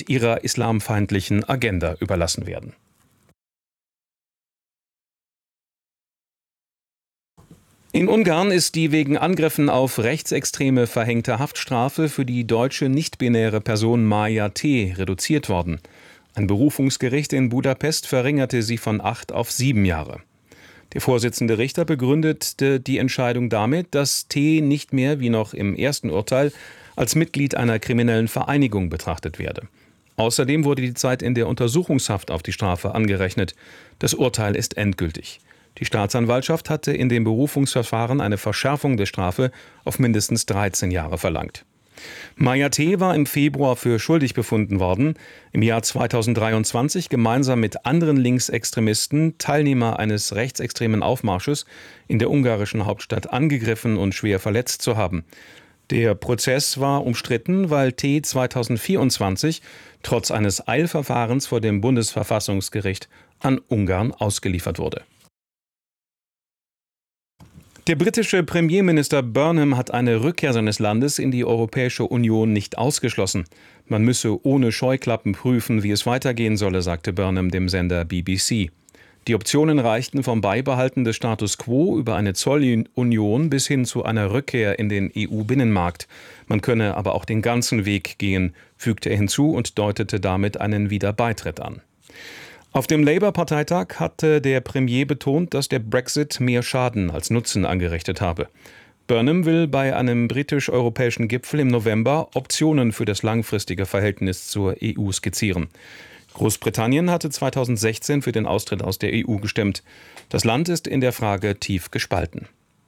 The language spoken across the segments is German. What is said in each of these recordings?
und ihrer islamfeindlichen Agenda überlassen werden. In Ungarn ist die wegen Angriffen auf Rechtsextreme verhängte Haftstrafe für die deutsche nicht-binäre Person Maja T. reduziert worden. Ein Berufungsgericht in Budapest verringerte sie von 8 auf 7 Jahre. Der Vorsitzende Richter begründete die Entscheidung damit, dass T. nicht mehr, wie noch im ersten Urteil, als Mitglied einer kriminellen Vereinigung betrachtet werde. Außerdem wurde die Zeit in der Untersuchungshaft auf die Strafe angerechnet. Das Urteil ist endgültig. Die Staatsanwaltschaft hatte in dem Berufungsverfahren eine Verschärfung der Strafe auf mindestens 13 Jahre verlangt. Maja T. war im Februar für schuldig befunden worden, im Jahr 2023 gemeinsam mit anderen Linksextremisten Teilnehmer eines rechtsextremen Aufmarsches in der ungarischen Hauptstadt angegriffen und schwer verletzt zu haben. Der Prozess war umstritten, weil T. 2024 trotz eines Eilverfahrens vor dem Bundesverfassungsgericht an Ungarn ausgeliefert wurde. Der britische Premierminister Burnham hat eine Rückkehr seines Landes in die Europäische Union nicht ausgeschlossen. Man müsse ohne Scheuklappen prüfen, wie es weitergehen solle, sagte Burnham dem Sender BBC. Die Optionen reichten vom Beibehalten des Status quo über eine Zollunion bis hin zu einer Rückkehr in den EU-Binnenmarkt. Man könne aber auch den ganzen Weg gehen, fügte er hinzu und deutete damit einen Wiederbeitritt an. Auf dem Labour-Parteitag hatte der Premier betont, dass der Brexit mehr Schaden als Nutzen angerichtet habe. Burnham will bei einem britisch-europäischen Gipfel im November Optionen für das langfristige Verhältnis zur EU skizzieren. Großbritannien hatte 2016 für den Austritt aus der EU gestimmt. Das Land ist in der Frage tief gespalten.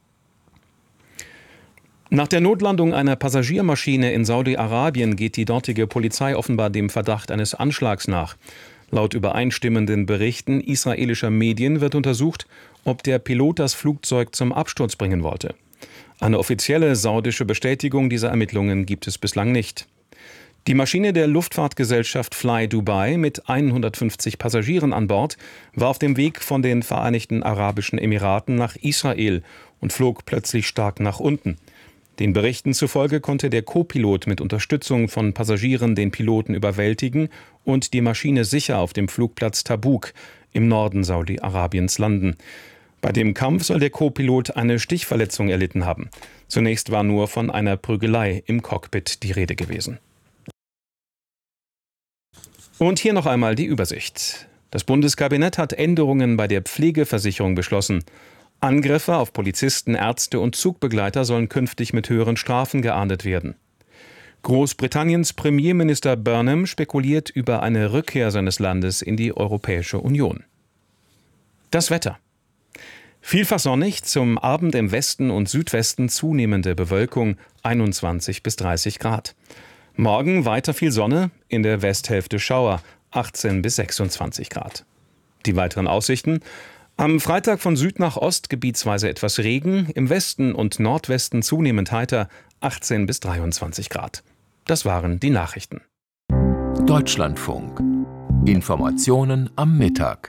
Nach der Notlandung einer Passagiermaschine in Saudi-Arabien geht die dortige Polizei offenbar dem Verdacht eines Anschlags nach. Laut übereinstimmenden Berichten israelischer Medien wird untersucht, ob der Pilot das Flugzeug zum Absturz bringen wollte. Eine offizielle saudische Bestätigung dieser Ermittlungen gibt es bislang nicht. Die Maschine der Luftfahrtgesellschaft Fly Dubai mit 150 Passagieren an Bord war auf dem Weg von den Vereinigten Arabischen Emiraten nach Israel und flog plötzlich stark nach unten. Den Berichten zufolge konnte der Co-Pilot mit Unterstützung von Passagieren den Piloten überwältigen und die Maschine sicher auf dem Flugplatz Tabuk im Norden Saudi-Arabiens landen. Bei dem Kampf soll der Co-Pilot eine Stichverletzung erlitten haben. Zunächst war nur von einer Prügelei im Cockpit die Rede gewesen. Und hier noch einmal die Übersicht. Das Bundeskabinett hat Änderungen bei der Pflegeversicherung beschlossen. Angriffe auf Polizisten, Ärzte und Zugbegleiter sollen künftig mit höheren Strafen geahndet werden. Großbritanniens Premierminister Burnham spekuliert über eine Rückkehr seines Landes in die Europäische Union. Das Wetter. Vielfach sonnig, zum Abend im Westen und Südwesten zunehmende Bewölkung, 21 bis 30 Grad. Morgen weiter viel Sonne, in der Westhälfte Schauer, 18 bis 26 Grad. Die weiteren Aussichten: Am Freitag von Süd nach Ost gebietsweise etwas Regen, im Westen und Nordwesten zunehmend heiter, 18 bis 23 Grad. Das waren die Nachrichten. Deutschlandfunk. Informationen am Mittag.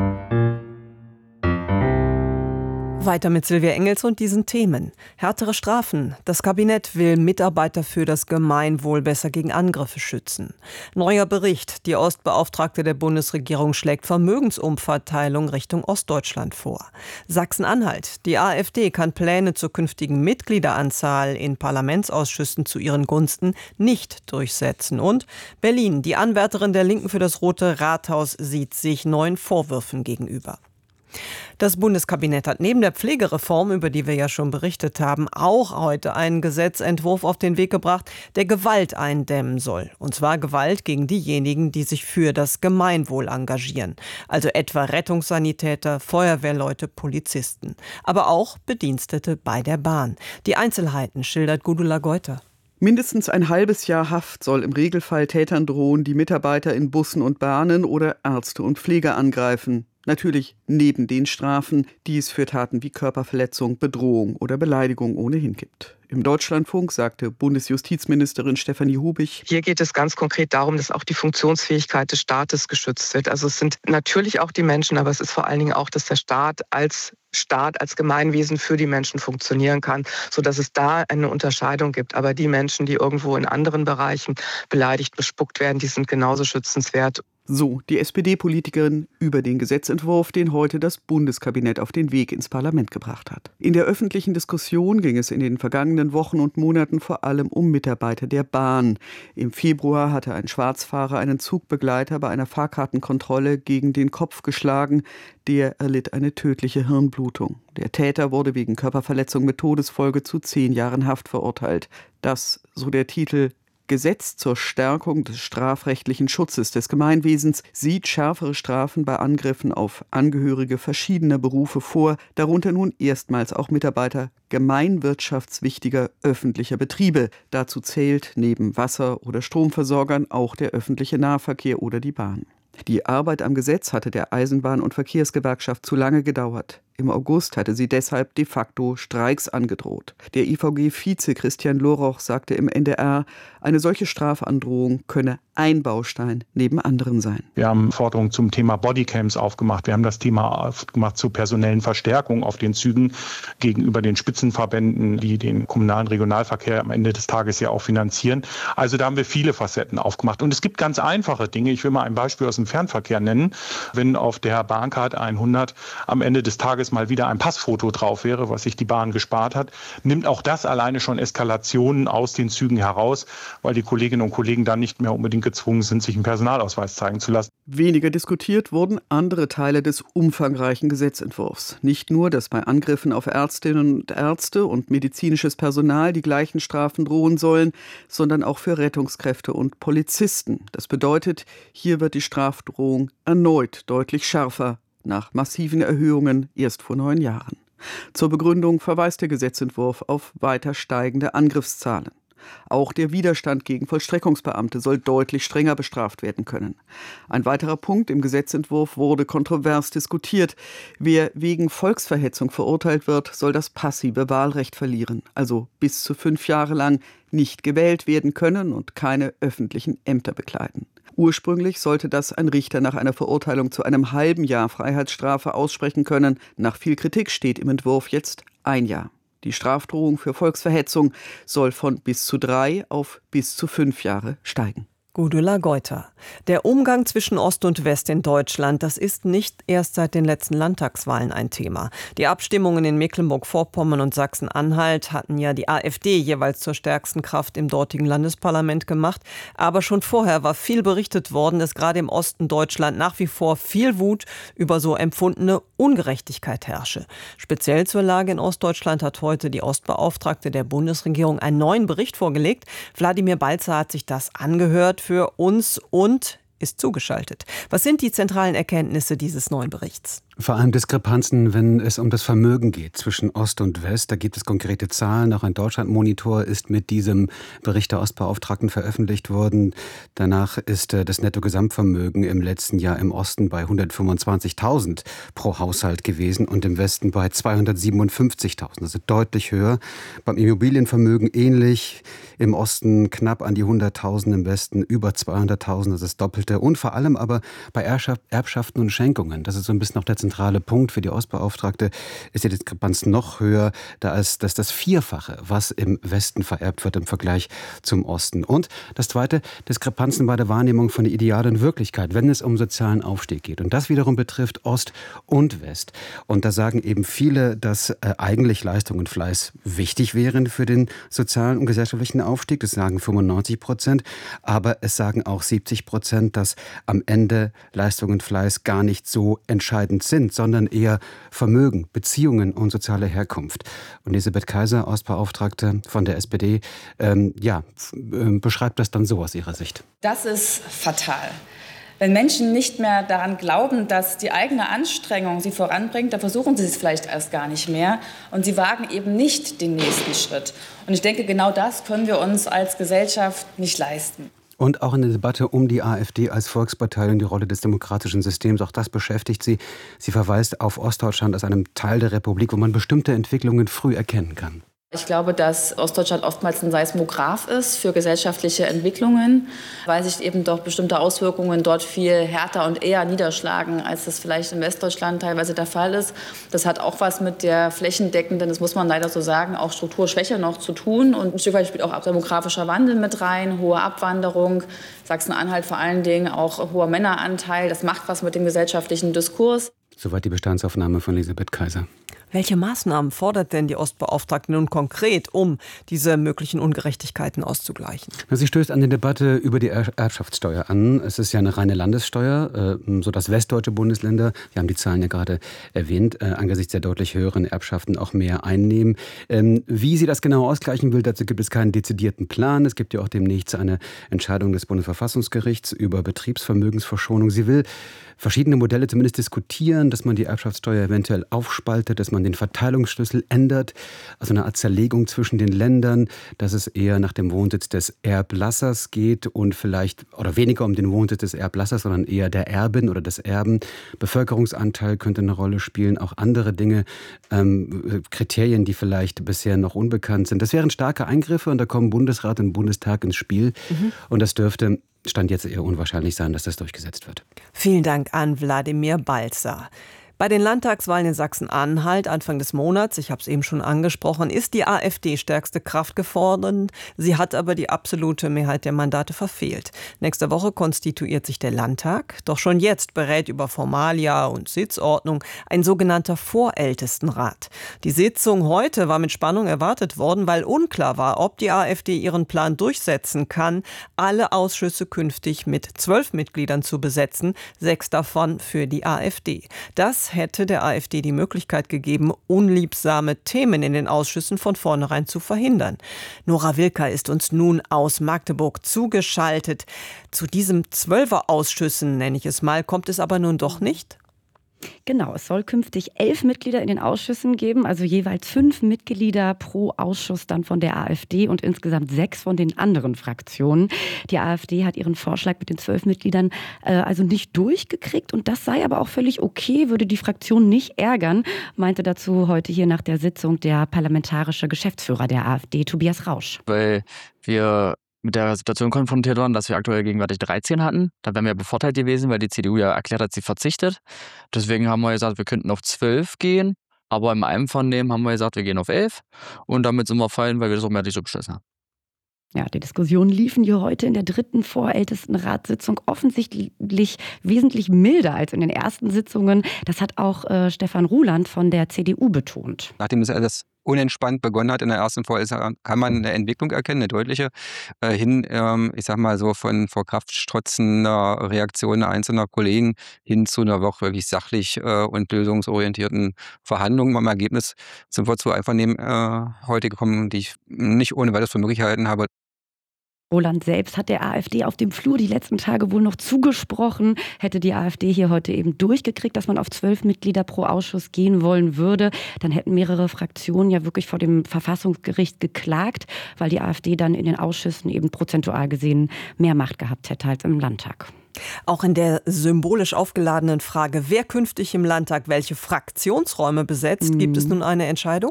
Weiter mit Silvia Engels und diesen Themen. Härtere Strafen. Das Kabinett will Mitarbeiter für das Gemeinwohl besser gegen Angriffe schützen. Neuer Bericht. Die Ostbeauftragte der Bundesregierung schlägt Vermögensumverteilung Richtung Ostdeutschland vor. Sachsen-Anhalt. Die AfD kann Pläne zur künftigen Mitgliederanzahl in Parlamentsausschüssen zu ihren Gunsten nicht durchsetzen. Und Berlin. Die Anwärterin der Linken für das Rote Rathaus sieht sich neuen Vorwürfen gegenüber. Das Bundeskabinett hat neben der Pflegereform, über die wir ja schon berichtet haben, auch heute einen Gesetzentwurf auf den Weg gebracht, der Gewalt eindämmen soll. Und zwar Gewalt gegen diejenigen, die sich für das Gemeinwohl engagieren. Also etwa Rettungssanitäter, Feuerwehrleute, Polizisten. Aber auch Bedienstete bei der Bahn. Die Einzelheiten schildert Gudula Geuter. Mindestens ein halbes Jahr Haft soll im Regelfall Tätern drohen, die Mitarbeiter in Bussen und Bahnen oder Ärzte und Pfleger angreifen. Natürlich neben den Strafen, die es für Taten wie Körperverletzung, Bedrohung oder Beleidigung ohnehin gibt. Im Deutschlandfunk sagte Bundesjustizministerin Stefanie Hubich: Hier geht es ganz konkret darum, dass auch die Funktionsfähigkeit des Staates geschützt wird. Also es sind natürlich auch die Menschen, aber es ist vor allen Dingen auch, dass der Staat, als Gemeinwesen für die Menschen funktionieren kann, sodass es da eine Unterscheidung gibt. Aber die Menschen, die irgendwo in anderen Bereichen beleidigt, bespuckt werden, die sind genauso schützenswert. So die SPD-Politikerin über den Gesetzentwurf, den heute das Bundeskabinett auf den Weg ins Parlament gebracht hat. In der öffentlichen Diskussion ging es in den vergangenen Wochen und Monaten vor allem um Mitarbeiter der Bahn. Im Februar hatte ein Schwarzfahrer einen Zugbegleiter bei einer Fahrkartenkontrolle gegen den Kopf geschlagen. Der erlitt eine tödliche Hirnblutung. Der Täter wurde wegen Körperverletzung mit Todesfolge zu 10 Jahren Haft verurteilt. Das, so der Titel, Gesetz zur Stärkung des strafrechtlichen Schutzes des Gemeinwesens sieht schärfere Strafen bei Angriffen auf Angehörige verschiedener Berufe vor, darunter nun erstmals auch Mitarbeiter gemeinwirtschaftswichtiger öffentlicher Betriebe. Dazu zählt neben Wasser- oder Stromversorgern auch der öffentliche Nahverkehr oder die Bahn. Die Arbeit am Gesetz hatte der Eisenbahn- und Verkehrsgewerkschaft zu lange gedauert. Im August hatte sie deshalb de facto Streiks angedroht. Der IVG-Vize Christian Loroch sagte im NDR, eine solche Strafandrohung könne ein Baustein neben anderen sein. Wir haben Forderungen zum Thema Bodycams aufgemacht. Wir haben das Thema aufgemacht zur personellen Verstärkung auf den Zügen gegenüber den Spitzenverbänden, die den kommunalen Regionalverkehr am Ende des Tages ja auch finanzieren. Also da haben wir viele Facetten aufgemacht. Und es gibt ganz einfache Dinge. Ich will mal ein Beispiel aus dem Fernverkehr nennen. Wenn auf der Bahncard 100 am Ende des Tages mal wieder ein Passfoto drauf wäre, was sich die Bahn gespart hat, nimmt auch das alleine schon Eskalationen aus den Zügen heraus, weil die Kolleginnen und Kollegen dann nicht mehr unbedingt gezwungen sind, sich einen Personalausweis zeigen zu lassen. Weniger diskutiert wurden andere Teile des umfangreichen Gesetzentwurfs. Nicht nur, dass bei Angriffen auf Ärztinnen und Ärzte und medizinisches Personal die gleichen Strafen drohen sollen, sondern auch für Rettungskräfte und Polizisten. Das bedeutet, hier wird die Strafdrohung erneut deutlich schärfer, nach massiven Erhöhungen erst vor 9 Jahren. Zur Begründung verweist der Gesetzentwurf auf weiter steigende Angriffszahlen. Auch der Widerstand gegen Vollstreckungsbeamte soll deutlich strenger bestraft werden können. Ein weiterer Punkt im Gesetzentwurf wurde kontrovers diskutiert. Wer wegen Volksverhetzung verurteilt wird, soll das passive Wahlrecht verlieren, also bis zu 5 Jahre lang nicht gewählt werden können und keine öffentlichen Ämter bekleiden. Ursprünglich sollte das ein Richter nach einer Verurteilung zu einem halben Jahr Freiheitsstrafe aussprechen können. Nach viel Kritik steht im Entwurf jetzt 1 Jahr. Die Strafdrohung für Volksverhetzung soll von bis zu 3 auf bis zu 5 Jahre steigen. Gudula Geuter. Der Umgang zwischen Ost und West in Deutschland, das ist nicht erst seit den letzten Landtagswahlen ein Thema. Die Abstimmungen in Mecklenburg-Vorpommern und Sachsen-Anhalt hatten ja die AfD jeweils zur stärksten Kraft im dortigen Landesparlament gemacht. Aber schon vorher war viel berichtet worden, dass gerade im Osten Deutschland nach wie vor viel Wut über so empfundene Ungerechtigkeit herrsche. Speziell zur Lage in Ostdeutschland hat heute die Ostbeauftragte der Bundesregierung einen neuen Bericht vorgelegt. Wladimir Balzer hat sich das angehört für uns und ist zugeschaltet. Was sind die zentralen Erkenntnisse dieses neuen Berichts? Vor allem Diskrepanzen, wenn es um das Vermögen geht zwischen Ost und West. Da gibt es konkrete Zahlen. Auch ein Deutschlandmonitor ist mit diesem Bericht der Ostbeauftragten veröffentlicht worden. Danach ist das Nettogesamtvermögen im letzten Jahr im Osten bei 125.000 pro Haushalt gewesen und im Westen bei 257.000. Also deutlich höher. Beim Immobilienvermögen ähnlich. Im Osten knapp an die 100.000, im Westen über 200.000. Das ist das Doppelte. Und vor allem aber bei Erbschaften und Schenkungen. Das ist so ein bisschen auch der zentrale Punkt für die Ostbeauftragte, ist die Diskrepanz noch höher, da ist das Vierfache, was im Westen vererbt wird im Vergleich zum Osten. Und das Zweite, Diskrepanzen bei der Wahrnehmung von der idealen Wirklichkeit, wenn es um sozialen Aufstieg geht. Und das wiederum betrifft Ost und West. Und da sagen eben viele, dass eigentlich Leistung und Fleiß wichtig wären für den sozialen und gesellschaftlichen Aufstieg. Das sagen 95%. Aber es sagen auch 70%, dass am Ende Leistung und Fleiß gar nicht so entscheidend sind, sondern eher Vermögen, Beziehungen und soziale Herkunft. Und Elisabeth Kaiser, Ostbeauftragte von der SPD, beschreibt das dann so aus ihrer Sicht. Das ist fatal. Wenn Menschen nicht mehr daran glauben, dass die eigene Anstrengung sie voranbringt, dann versuchen sie es vielleicht erst gar nicht mehr und sie wagen eben nicht den nächsten Schritt. Und ich denke, genau das können wir uns als Gesellschaft nicht leisten. Und auch in der Debatte um die AfD als Volkspartei und die Rolle des demokratischen Systems, auch das beschäftigt sie. Sie verweist auf Ostdeutschland als einem Teil der Republik, wo man bestimmte Entwicklungen früh erkennen kann. Ich glaube, dass Ostdeutschland oftmals ein Seismograph ist für gesellschaftliche Entwicklungen, weil sich eben doch bestimmte Auswirkungen dort viel härter und eher niederschlagen, als das vielleicht in Westdeutschland teilweise der Fall ist. Das hat auch was mit der flächendeckenden, das muss man leider so sagen, auch Strukturschwäche noch zu tun. Und ein Stück weit spielt auch demografischer Wandel mit rein, hohe Abwanderung, Sachsen-Anhalt vor allen Dingen auch hoher Männeranteil. Das macht was mit dem gesellschaftlichen Diskurs. Soweit die Bestandsaufnahme von Elisabeth Kaiser. Welche Maßnahmen fordert denn die Ostbeauftragte nun konkret, um diese möglichen Ungerechtigkeiten auszugleichen? Sie stößt an die Debatte über die Erbschaftssteuer an. Es ist ja eine reine Landessteuer, sodass westdeutsche Bundesländer, wir haben die Zahlen ja gerade erwähnt, angesichts der deutlich höheren Erbschaften auch mehr einnehmen. Wie sie das genau ausgleichen will, dazu gibt es keinen dezidierten Plan. Es gibt ja auch demnächst eine Entscheidung des Bundesverfassungsgerichts über Betriebsvermögensverschonung. Sie will verschiedene Modelle zumindest diskutieren, dass man die Erbschaftssteuer eventuell aufspaltet, dass man den Verteilungsschlüssel ändert, also eine Art Zerlegung zwischen den Ländern, dass es eher nach dem Wohnsitz des Erblassers geht und vielleicht, oder weniger um den Wohnsitz des Erblassers, sondern eher der Erbin oder des Erben. Bevölkerungsanteil könnte eine Rolle spielen, auch andere Dinge, Kriterien, die vielleicht bisher noch unbekannt sind. Das wären starke Eingriffe und da kommen Bundesrat und Bundestag ins Spiel und das dürfte Stand jetzt eher unwahrscheinlich sein, dass das durchgesetzt wird. Vielen Dank an Wladimir Balzer. Bei den Landtagswahlen in Sachsen-Anhalt Anfang des Monats, ich habe es eben schon angesprochen, ist die AfD stärkste Kraft geworden. Sie hat aber die absolute Mehrheit der Mandate verfehlt. Nächste Woche konstituiert sich der Landtag. Doch schon jetzt berät über Formalia und Sitzordnung ein sogenannter Vorältestenrat. Die Sitzung heute war mit Spannung erwartet worden, weil unklar war, ob die AfD ihren Plan durchsetzen kann, alle Ausschüsse künftig mit 12 Mitgliedern zu besetzen, 6 davon für die AfD. Das hätte der AfD die Möglichkeit gegeben, unliebsame Themen in den Ausschüssen von vornherein zu verhindern. Nora Wilker ist uns nun aus Magdeburg zugeschaltet. Zu diesem 12er-Ausschüssen, nenne ich es mal, kommt es aber nun doch nicht? Genau, es soll künftig 11 Mitglieder in den Ausschüssen geben, also jeweils 5 Mitglieder pro Ausschuss dann von der AfD und insgesamt 6 von den anderen Fraktionen. Die AfD hat ihren Vorschlag mit den 12 Mitgliedern also nicht durchgekriegt und das sei aber auch völlig okay, würde die Fraktion nicht ärgern, meinte dazu heute hier nach der Sitzung der parlamentarische Geschäftsführer der AfD, Tobias Rausch. Weil wir mit der Situation konfrontiert waren, dass wir aktuell gegenwärtig 13 hatten. Da wären wir bevorteilt gewesen, weil die CDU ja erklärt hat, sie verzichtet. Deswegen haben wir gesagt, wir könnten auf 12 gehen. Aber im Einvernehmen haben wir gesagt, wir gehen auf 11. Und damit sind wir fein, weil wir das auch mehrheitlich so beschlossen haben. Ja, die Diskussionen liefen hier heute in der 3. Vorältestenratssitzung offensichtlich wesentlich milder als in den ersten Sitzungen. Das hat auch Stefan Ruland von der CDU betont. Nachdem das alles unentspannt begonnen hat in der ersten Vorlesung, kann man eine Entwicklung erkennen, eine deutliche, ich sag mal so von vor Kraft strotzender Reaktionen einzelner Kollegen hin zu einer wirklich sachlich und lösungsorientierten Verhandlung. Im Ergebnis sind wir zu Einvernehmen heute gekommen, die ich nicht ohne weiteres für möglich gehalten habe. Roland selbst hat der AfD auf dem Flur die letzten Tage wohl noch zugesprochen. Hätte die AfD hier heute eben durchgekriegt, dass man auf 12 Mitglieder pro Ausschuss gehen wollen würde, dann hätten mehrere Fraktionen ja wirklich vor dem Verfassungsgericht geklagt, weil die AfD dann in den Ausschüssen eben prozentual gesehen mehr Macht gehabt hätte als im Landtag. Auch in der symbolisch aufgeladenen Frage, wer künftig im Landtag welche Fraktionsräume besetzt, gibt es nun eine Entscheidung?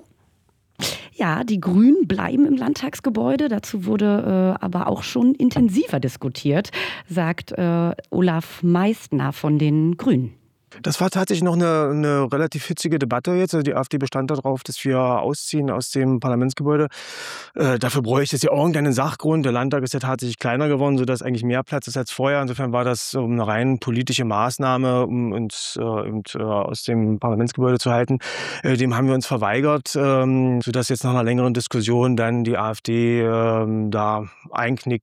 Ja, die Grünen bleiben im Landtagsgebäude. Dazu wurde aber auch schon intensiver diskutiert, sagt Olaf Meistner von den Grünen. Das war tatsächlich noch eine relativ hitzige Debatte jetzt. Also die AfD bestand darauf, dass wir ausziehen aus dem Parlamentsgebäude. Dafür bräuchte es ja irgendeinen Sachgrund. Der Landtag ist ja tatsächlich kleiner geworden, sodass eigentlich mehr Platz ist als vorher. Insofern war das eine rein politische Maßnahme, um uns aus dem Parlamentsgebäude zu halten. Dem haben wir uns verweigert, sodass jetzt nach einer längeren Diskussion dann die AfD da einknickt.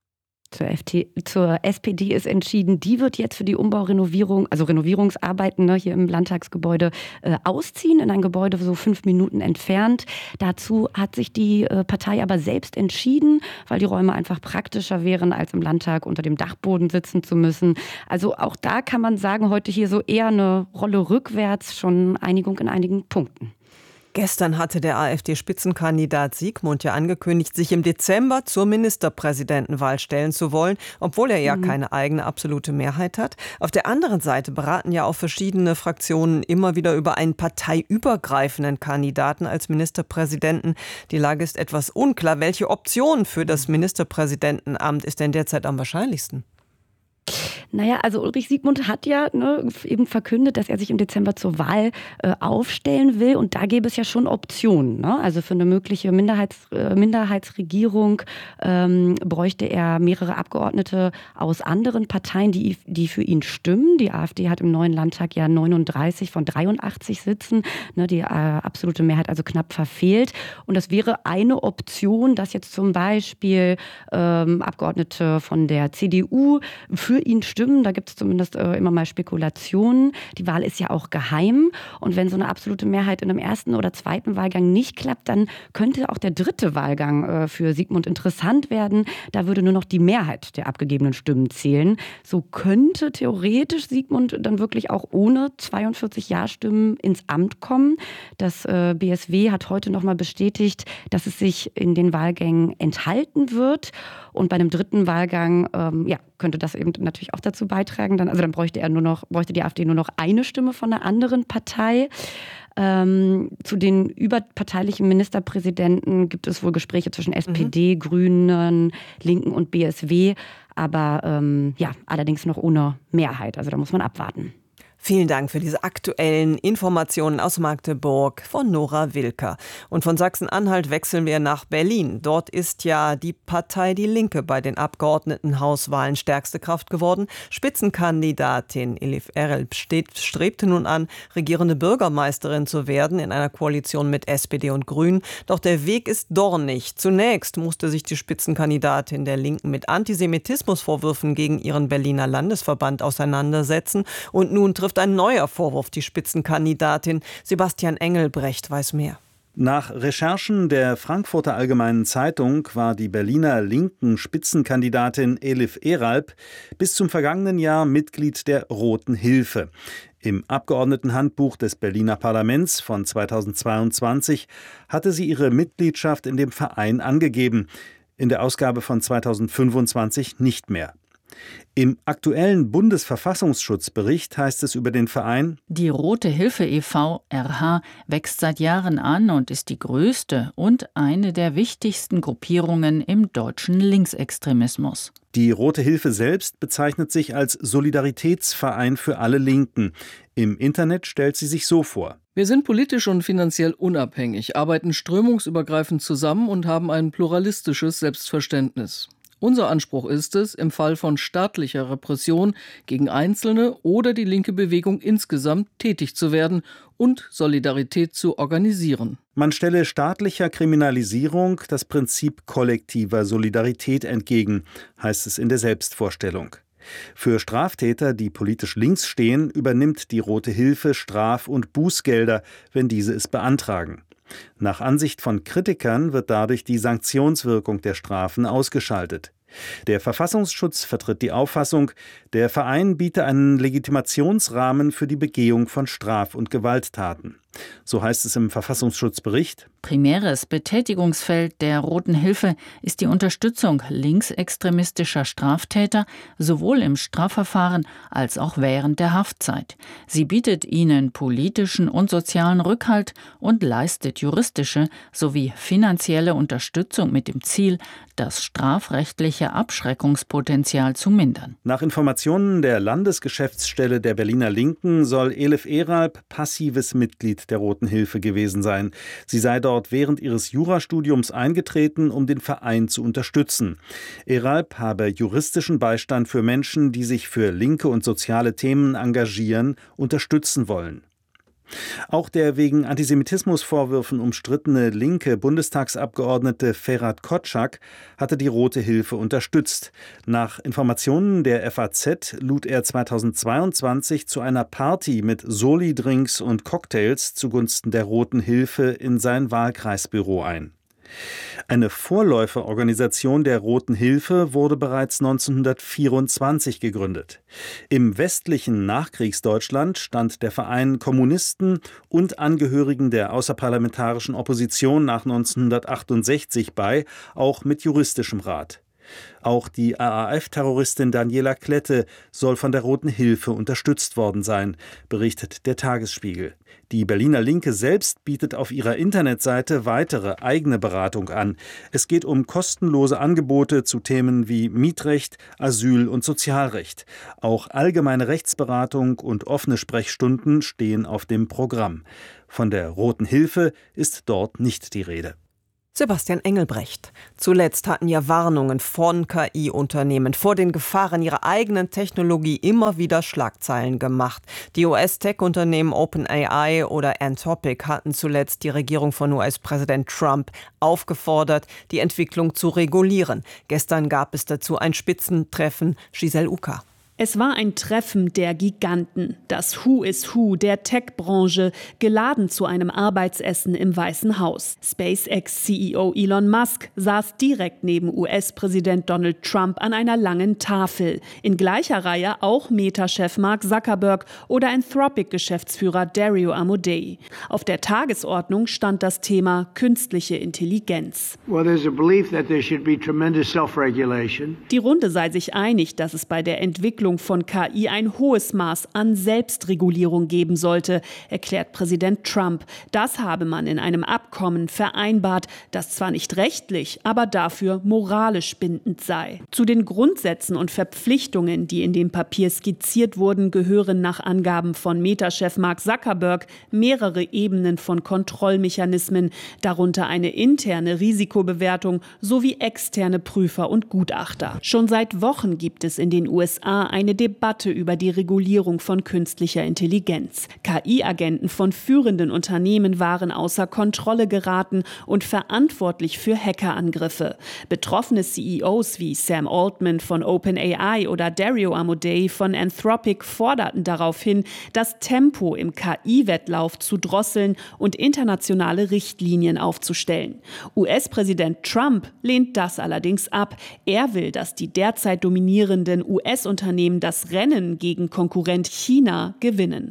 Zur SPD ist entschieden, die wird jetzt für die Umbaurenovierung, also Renovierungsarbeiten hier im Landtagsgebäude ausziehen, in ein Gebäude so 5 Minuten entfernt. Dazu hat sich die Partei aber selbst entschieden, weil die Räume einfach praktischer wären, als im Landtag unter dem Dachboden sitzen zu müssen. Also auch da kann man sagen, heute hier so eher eine Rolle rückwärts, schon Einigung in einigen Punkten. Gestern hatte der AfD-Spitzenkandidat Sigmund ja angekündigt, sich im Dezember zur Ministerpräsidentenwahl stellen zu wollen, obwohl er ja keine eigene absolute Mehrheit hat. Auf der anderen Seite beraten ja auch verschiedene Fraktionen immer wieder über einen parteiübergreifenden Kandidaten als Ministerpräsidenten. Die Lage ist etwas unklar. Welche Option für das Ministerpräsidentenamt ist denn derzeit am wahrscheinlichsten? Naja, also Ulrich Sigmund hat ja eben verkündet, dass er sich im Dezember zur Wahl aufstellen will. Und da gäbe es ja schon Optionen. Ne? Also für eine mögliche Minderheitsregierung bräuchte er mehrere Abgeordnete aus anderen Parteien, die für ihn stimmen. Die AfD hat im neuen Landtag ja 39 von 83 Sitzen. Ne? Die absolute Mehrheit also knapp verfehlt. Und das wäre eine Option, dass jetzt zum Beispiel Abgeordnete von der CDU für ihn stimmen. Da gibt es zumindest immer mal Spekulationen. Die Wahl ist ja auch geheim. Und wenn so eine absolute Mehrheit in einem ersten oder zweiten Wahlgang nicht klappt, dann könnte auch der dritte Wahlgang für Sigmund interessant werden. Da würde nur noch die Mehrheit der abgegebenen Stimmen zählen. So könnte theoretisch Sigmund dann wirklich auch ohne 42 Ja-Stimmen ins Amt kommen. Das BSW hat heute noch mal bestätigt, dass es sich in den Wahlgängen enthalten wird. Und bei einem dritten Wahlgang könnte das eben natürlich auch dazu beitragen. Dann bräuchte die AfD nur noch eine Stimme von einer anderen Partei. Zu den überparteilichen Ministerpräsidenten gibt es wohl Gespräche zwischen SPD, Grünen, Linken und BSW. Aber allerdings noch ohne Mehrheit. Also da muss man abwarten. Vielen Dank für diese aktuellen Informationen aus Magdeburg von Nora Wilker. Und von Sachsen-Anhalt wechseln wir nach Berlin. Dort ist ja die Partei Die Linke bei den Abgeordnetenhauswahlen stärkste Kraft geworden. Spitzenkandidatin Elif Eralp strebte nun an, regierende Bürgermeisterin zu werden in einer Koalition mit SPD und Grünen. Doch der Weg ist dornig. Zunächst musste sich die Spitzenkandidatin der Linken mit Antisemitismusvorwürfen gegen ihren Berliner Landesverband auseinandersetzen. Und nun trifft ein neuer Vorwurf die Spitzenkandidatin. Sebastian Engelbrecht weiß mehr. Nach Recherchen der Frankfurter Allgemeinen Zeitung war die Berliner linken Spitzenkandidatin Elif Eralp bis zum vergangenen Jahr Mitglied der Roten Hilfe. Im Abgeordnetenhandbuch des Berliner Parlaments von 2022 hatte sie ihre Mitgliedschaft in dem Verein angegeben, in der Ausgabe von 2025 nicht mehr. Im aktuellen Bundesverfassungsschutzbericht heißt es über den Verein: Die Rote Hilfe e.V. RH wächst seit Jahren an und ist die größte und eine der wichtigsten Gruppierungen im deutschen Linksextremismus. Die Rote Hilfe selbst bezeichnet sich als Solidaritätsverein für alle Linken. Im Internet stellt sie sich so vor: Wir sind politisch und finanziell unabhängig, arbeiten strömungsübergreifend zusammen und haben ein pluralistisches Selbstverständnis. Unser Anspruch ist es, im Fall von staatlicher Repression gegen Einzelne oder die linke Bewegung insgesamt tätig zu werden und Solidarität zu organisieren. Man stelle staatlicher Kriminalisierung das Prinzip kollektiver Solidarität entgegen, heißt es in der Selbstvorstellung. Für Straftäter, die politisch links stehen, übernimmt die Rote Hilfe Straf- und Bußgelder, wenn diese es beantragen. Nach Ansicht von Kritikern wird dadurch die Sanktionswirkung der Strafen ausgeschaltet. Der Verfassungsschutz vertritt die Auffassung, der Verein biete einen Legitimationsrahmen für die Begehung von Straf- und Gewalttaten. So heißt es im Verfassungsschutzbericht: Primäres Betätigungsfeld der Roten Hilfe ist die Unterstützung linksextremistischer Straftäter, sowohl im Strafverfahren als auch während der Haftzeit. Sie bietet ihnen politischen und sozialen Rückhalt und leistet juristische sowie finanzielle Unterstützung mit dem Ziel, das strafrechtliche Abschreckungspotenzial zu mindern. Nach Informationen der Landesgeschäftsstelle der Berliner Linken soll Elif Eralp passives Mitglied der Roten Hilfe gewesen sein. Sie sei dort während ihres Jurastudiums eingetreten, um den Verein zu unterstützen. Eralp habe juristischen Beistand für Menschen, die sich für linke und soziale Themen engagieren, unterstützen wollen. Auch der wegen Antisemitismusvorwürfen umstrittene linke Bundestagsabgeordnete Ferhat Kotschak hatte die Rote Hilfe unterstützt. Nach Informationen der FAZ lud er 2022 zu einer Party mit Soli-Drinks und Cocktails zugunsten der Roten Hilfe in sein Wahlkreisbüro ein. Eine Vorläuferorganisation der Roten Hilfe wurde bereits 1924 gegründet. Im westlichen Nachkriegsdeutschland stand der Verein Kommunisten und Angehörigen der außerparlamentarischen Opposition nach 1968 bei, auch mit juristischem Rat. Auch die RAF-Terroristin Daniela Klette soll von der Roten Hilfe unterstützt worden sein, berichtet der Tagesspiegel. Die Berliner Linke selbst bietet auf ihrer Internetseite weitere eigene Beratung an. Es geht um kostenlose Angebote zu Themen wie Mietrecht, Asyl und Sozialrecht. Auch allgemeine Rechtsberatung und offene Sprechstunden stehen auf dem Programm. Von der Roten Hilfe ist dort nicht die Rede. Sebastian Engelbrecht. Zuletzt hatten ja Warnungen von KI-Unternehmen vor den Gefahren ihrer eigenen Technologie immer wieder Schlagzeilen gemacht. Die US-Tech-Unternehmen OpenAI oder Anthropic hatten zuletzt die Regierung von US-Präsident Trump aufgefordert, die Entwicklung zu regulieren. Gestern gab es dazu ein Spitzentreffen. Giselle Uka. Es war ein Treffen der Giganten, das Who is Who der Tech-Branche, geladen zu einem Arbeitsessen im Weißen Haus. SpaceX-CEO Elon Musk saß direkt neben US-Präsident Donald Trump an einer langen Tafel. In gleicher Reihe auch Meta-Chef Mark Zuckerberg oder Anthropic-Geschäftsführer Dario Amodei. Auf der Tagesordnung stand das Thema künstliche Intelligenz. Die Runde sei sich einig, dass es bei der Entwicklung von KI ein hohes Maß an Selbstregulierung geben sollte, erklärt Präsident Trump. Das habe man in einem Abkommen vereinbart, das zwar nicht rechtlich, aber dafür moralisch bindend sei. Zu den Grundsätzen und Verpflichtungen, die in dem Papier skizziert wurden, gehören nach Angaben von Meta-Chef Mark Zuckerberg mehrere Ebenen von Kontrollmechanismen, darunter eine interne Risikobewertung sowie externe Prüfer und Gutachter. Schon seit Wochen gibt es in den USA eine Debatte über die Regulierung von künstlicher Intelligenz. KI-Agenten von führenden Unternehmen waren außer Kontrolle geraten und verantwortlich für Hackerangriffe. Betroffene CEOs wie Sam Altman von OpenAI oder Dario Amodei von Anthropic forderten daraufhin, das Tempo im KI-Wettlauf zu drosseln und internationale Richtlinien aufzustellen. US-Präsident Trump lehnt das allerdings ab. Er will, dass die derzeit dominierenden US-Unternehmen das Rennen gegen Konkurrent China gewinnen.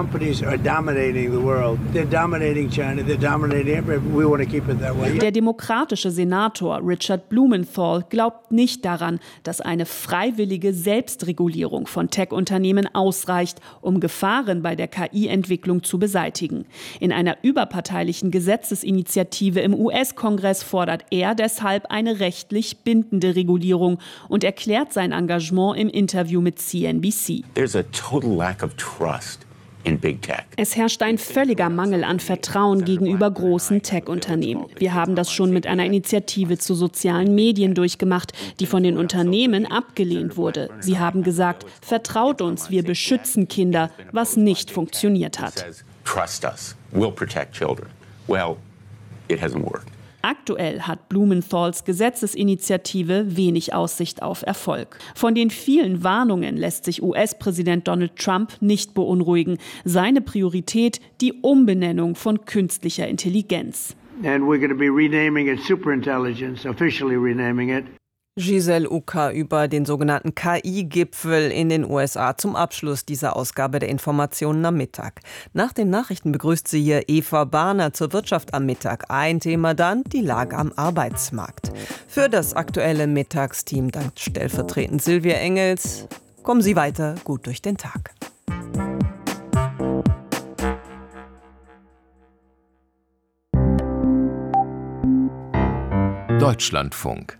Der demokratische Senator Richard Blumenthal glaubt nicht daran, dass eine freiwillige Selbstregulierung von Tech-Unternehmen ausreicht, um Gefahren bei der KI-Entwicklung zu beseitigen. In einer überparteilichen Gesetzesinitiative im US-Kongress fordert er deshalb eine rechtlich bindende Regulierung und erklärt sein Engagement im Interview mit CNBC. Es herrscht ein völliger Mangel an Vertrauen gegenüber großen Tech-Unternehmen. Wir haben das schon mit einer Initiative zu sozialen Medien durchgemacht, die von den Unternehmen abgelehnt wurde. Sie haben gesagt, vertraut uns, wir beschützen Kinder, was nicht funktioniert hat. Aktuell hat Blumenthals Gesetzesinitiative wenig Aussicht auf Erfolg. Von den vielen Warnungen lässt sich US-Präsident Donald Trump nicht beunruhigen. Seine Priorität die Umbenennung von künstlicher Intelligenz. And we're going to be renaming it Superintelligence, officially renaming it. Giselle Uka über den sogenannten KI-Gipfel in den USA zum Abschluss dieser Ausgabe der Informationen am Mittag. Nach den Nachrichten begrüßt sie hier Eva Bahner zur Wirtschaft am Mittag. Ein Thema dann, die Lage am Arbeitsmarkt. Für das aktuelle Mittagsteam dankt stellvertretend Silvia Engels. Kommen Sie weiter gut durch den Tag. Deutschlandfunk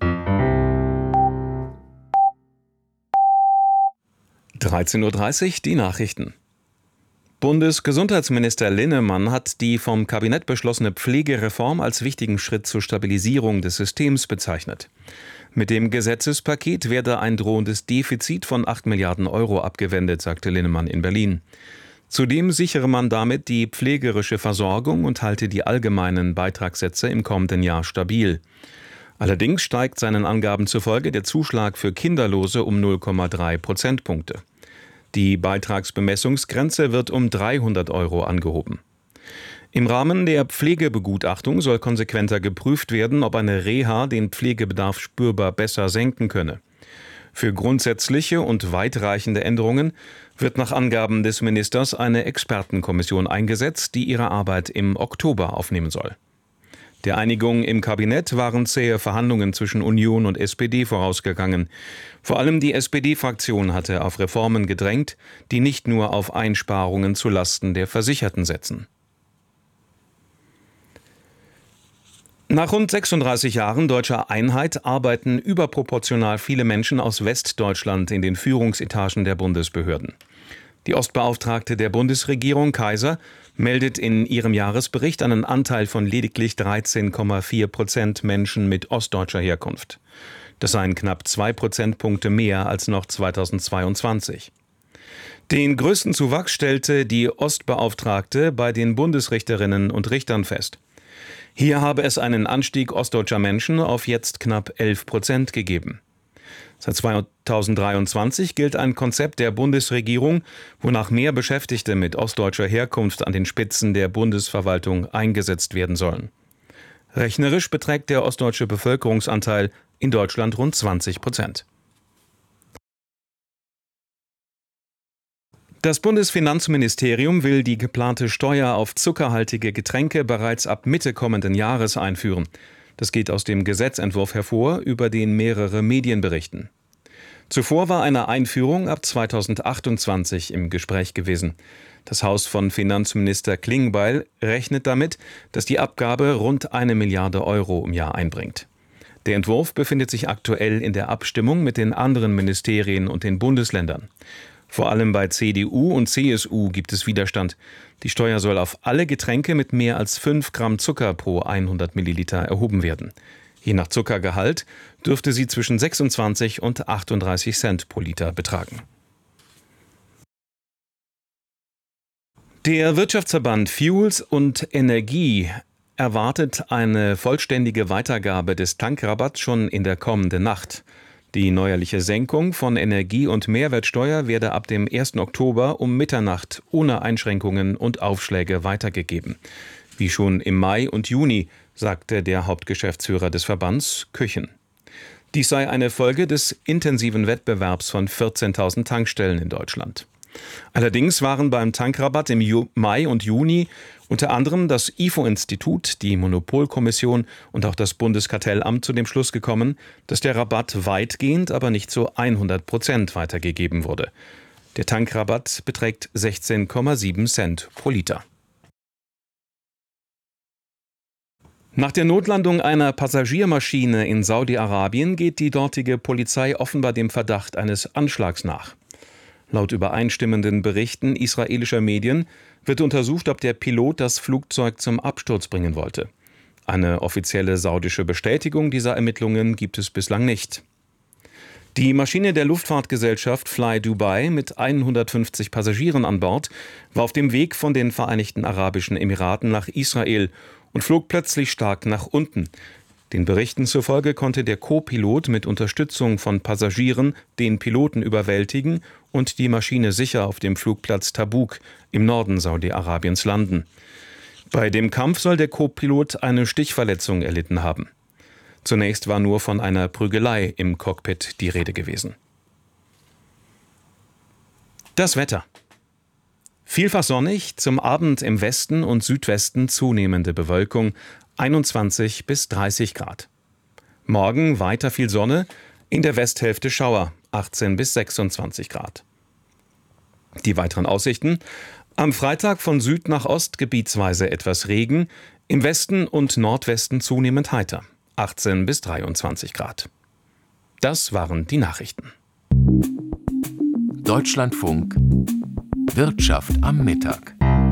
13:30 Uhr, die Nachrichten. Bundesgesundheitsminister Linnemann hat die vom Kabinett beschlossene Pflegereform als wichtigen Schritt zur Stabilisierung des Systems bezeichnet. Mit dem Gesetzespaket werde ein drohendes Defizit von 8 Milliarden Euro abgewendet, sagte Linnemann in Berlin. Zudem sichere man damit die pflegerische Versorgung und halte die allgemeinen Beitragssätze im kommenden Jahr stabil. Allerdings steigt seinen Angaben zufolge der Zuschlag für Kinderlose um 0,3 Prozentpunkte. Die Beitragsbemessungsgrenze wird um 300 Euro angehoben. Im Rahmen der Pflegebegutachtung soll konsequenter geprüft werden, ob eine Reha den Pflegebedarf spürbar besser senken könne. Für grundsätzliche und weitreichende Änderungen wird nach Angaben des Ministers eine Expertenkommission eingesetzt, die ihre Arbeit im Oktober aufnehmen soll. Der Einigung im Kabinett waren zähe Verhandlungen zwischen Union und SPD vorausgegangen. Vor allem die SPD-Fraktion hatte auf Reformen gedrängt, die nicht nur auf Einsparungen zulasten der Versicherten setzen. Nach rund 36 Jahren deutscher Einheit arbeiten überproportional viele Menschen aus Westdeutschland in den Führungsetagen der Bundesbehörden. Die Ostbeauftragte der Bundesregierung, Kaiser, meldet in ihrem Jahresbericht einen Anteil von lediglich 13,4% Menschen mit ostdeutscher Herkunft. Das seien knapp 2 Prozentpunkte mehr als noch 2022. Den größten Zuwachs stellte die Ostbeauftragte bei den Bundesrichterinnen und Richtern fest. Hier habe es einen Anstieg ostdeutscher Menschen auf jetzt knapp 11% gegeben. Seit 2023 gilt ein Konzept der Bundesregierung, wonach mehr Beschäftigte mit ostdeutscher Herkunft an den Spitzen der Bundesverwaltung eingesetzt werden sollen. Rechnerisch beträgt der ostdeutsche Bevölkerungsanteil in Deutschland rund 20%. Das Bundesfinanzministerium will die geplante Steuer auf zuckerhaltige Getränke bereits ab Mitte kommenden Jahres einführen. Das geht aus dem Gesetzentwurf hervor, über den mehrere Medien berichten. Zuvor war eine Einführung ab 2028 im Gespräch gewesen. Das Haus von Finanzminister Klingbeil rechnet damit, dass die Abgabe rund 1 Milliarde Euro im Jahr einbringt. Der Entwurf befindet sich aktuell in der Abstimmung mit den anderen Ministerien und den Bundesländern. Vor allem bei CDU und CSU gibt es Widerstand. Die Steuer soll auf alle Getränke mit mehr als 5 Gramm Zucker pro 100 Milliliter erhoben werden. Je nach Zuckergehalt dürfte sie zwischen 26 und 38 Cent pro Liter betragen. Der Wirtschaftsverband Fuels und Energie erwartet eine vollständige Weitergabe des Tankrabatts schon in der kommenden Nacht. Die neuerliche Senkung von Energie- und Mehrwertsteuer werde ab dem 1. Oktober um Mitternacht ohne Einschränkungen und Aufschläge weitergegeben. Wie schon im Mai und Juni, sagte der Hauptgeschäftsführer des Verbands, Küchen. Dies sei eine Folge des intensiven Wettbewerbs von 14.000 Tankstellen in Deutschland. Allerdings waren beim Tankrabatt im Mai und Juni unter anderem das IFO-Institut, die Monopolkommission und auch das Bundeskartellamt zu dem Schluss gekommen, dass der Rabatt weitgehend, aber nicht zu 100% weitergegeben wurde. Der Tankrabatt beträgt 16,7 Cent pro Liter. Nach der Notlandung einer Passagiermaschine in Saudi-Arabien geht die dortige Polizei offenbar dem Verdacht eines Anschlags nach. Laut übereinstimmenden Berichten israelischer Medien wird untersucht, ob der Pilot das Flugzeug zum Absturz bringen wollte. Eine offizielle saudische Bestätigung dieser Ermittlungen gibt es bislang nicht. Die Maschine der Luftfahrtgesellschaft Fly Dubai mit 150 Passagieren an Bord war auf dem Weg von den Vereinigten Arabischen Emiraten nach Israel und flog plötzlich stark nach unten. Den Berichten zufolge konnte der Co-Pilot mit Unterstützung von Passagieren den Piloten überwältigen und die Maschine sicher auf dem Flugplatz Tabuk im Norden Saudi-Arabiens landen. Bei dem Kampf soll der Co-Pilot eine Stichverletzung erlitten haben. Zunächst war nur von einer Prügelei im Cockpit die Rede gewesen. Das Wetter. Vielfach sonnig, zum Abend im Westen und Südwesten zunehmende Bewölkung, 21 bis 30 Grad. Morgen weiter viel Sonne, in der Westhälfte Schauer, 18 bis 26 Grad. Die weiteren Aussichten: Am Freitag von Süd nach Ost gebietsweise etwas Regen, im Westen und Nordwesten zunehmend heiter, 18 bis 23 Grad. Das waren die Nachrichten. Deutschlandfunk Wirtschaft am Mittag.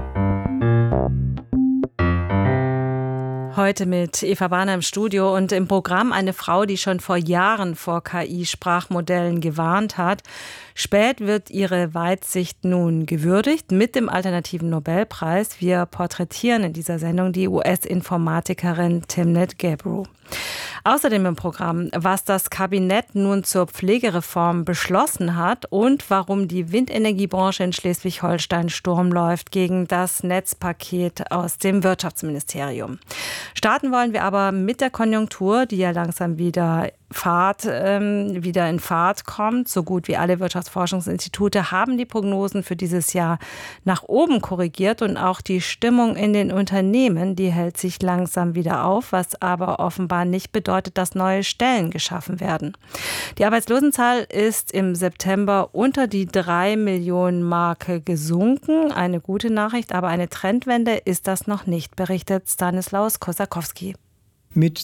Heute mit Eva Warner im Studio und im Programm eine Frau, die schon vor Jahren vor KI-Sprachmodellen gewarnt hat. Spät wird ihre Weitsicht nun gewürdigt mit dem alternativen Nobelpreis. Wir porträtieren in dieser Sendung die US-Informatikerin Timnit Gebru. Außerdem im Programm, was das Kabinett nun zur Pflegereform beschlossen hat und warum die Windenergiebranche in Schleswig-Holstein Sturm läuft gegen das Netzpaket aus dem Wirtschaftsministerium. Starten wollen wir aber mit der Konjunktur, die ja langsam wieder in Fahrt kommt. So gut wie alle Wirtschaftsforschungsinstitute haben die Prognosen für dieses Jahr nach oben korrigiert und auch die Stimmung in den Unternehmen, die hält sich langsam wieder auf, was aber offenbar nicht bedeutet, dass neue Stellen geschaffen werden. Die Arbeitslosenzahl ist im September unter die 3-Millionen-Marke gesunken. Eine gute Nachricht, aber eine Trendwende ist das noch nicht, berichtet Stanislaus Kosakowski. Mit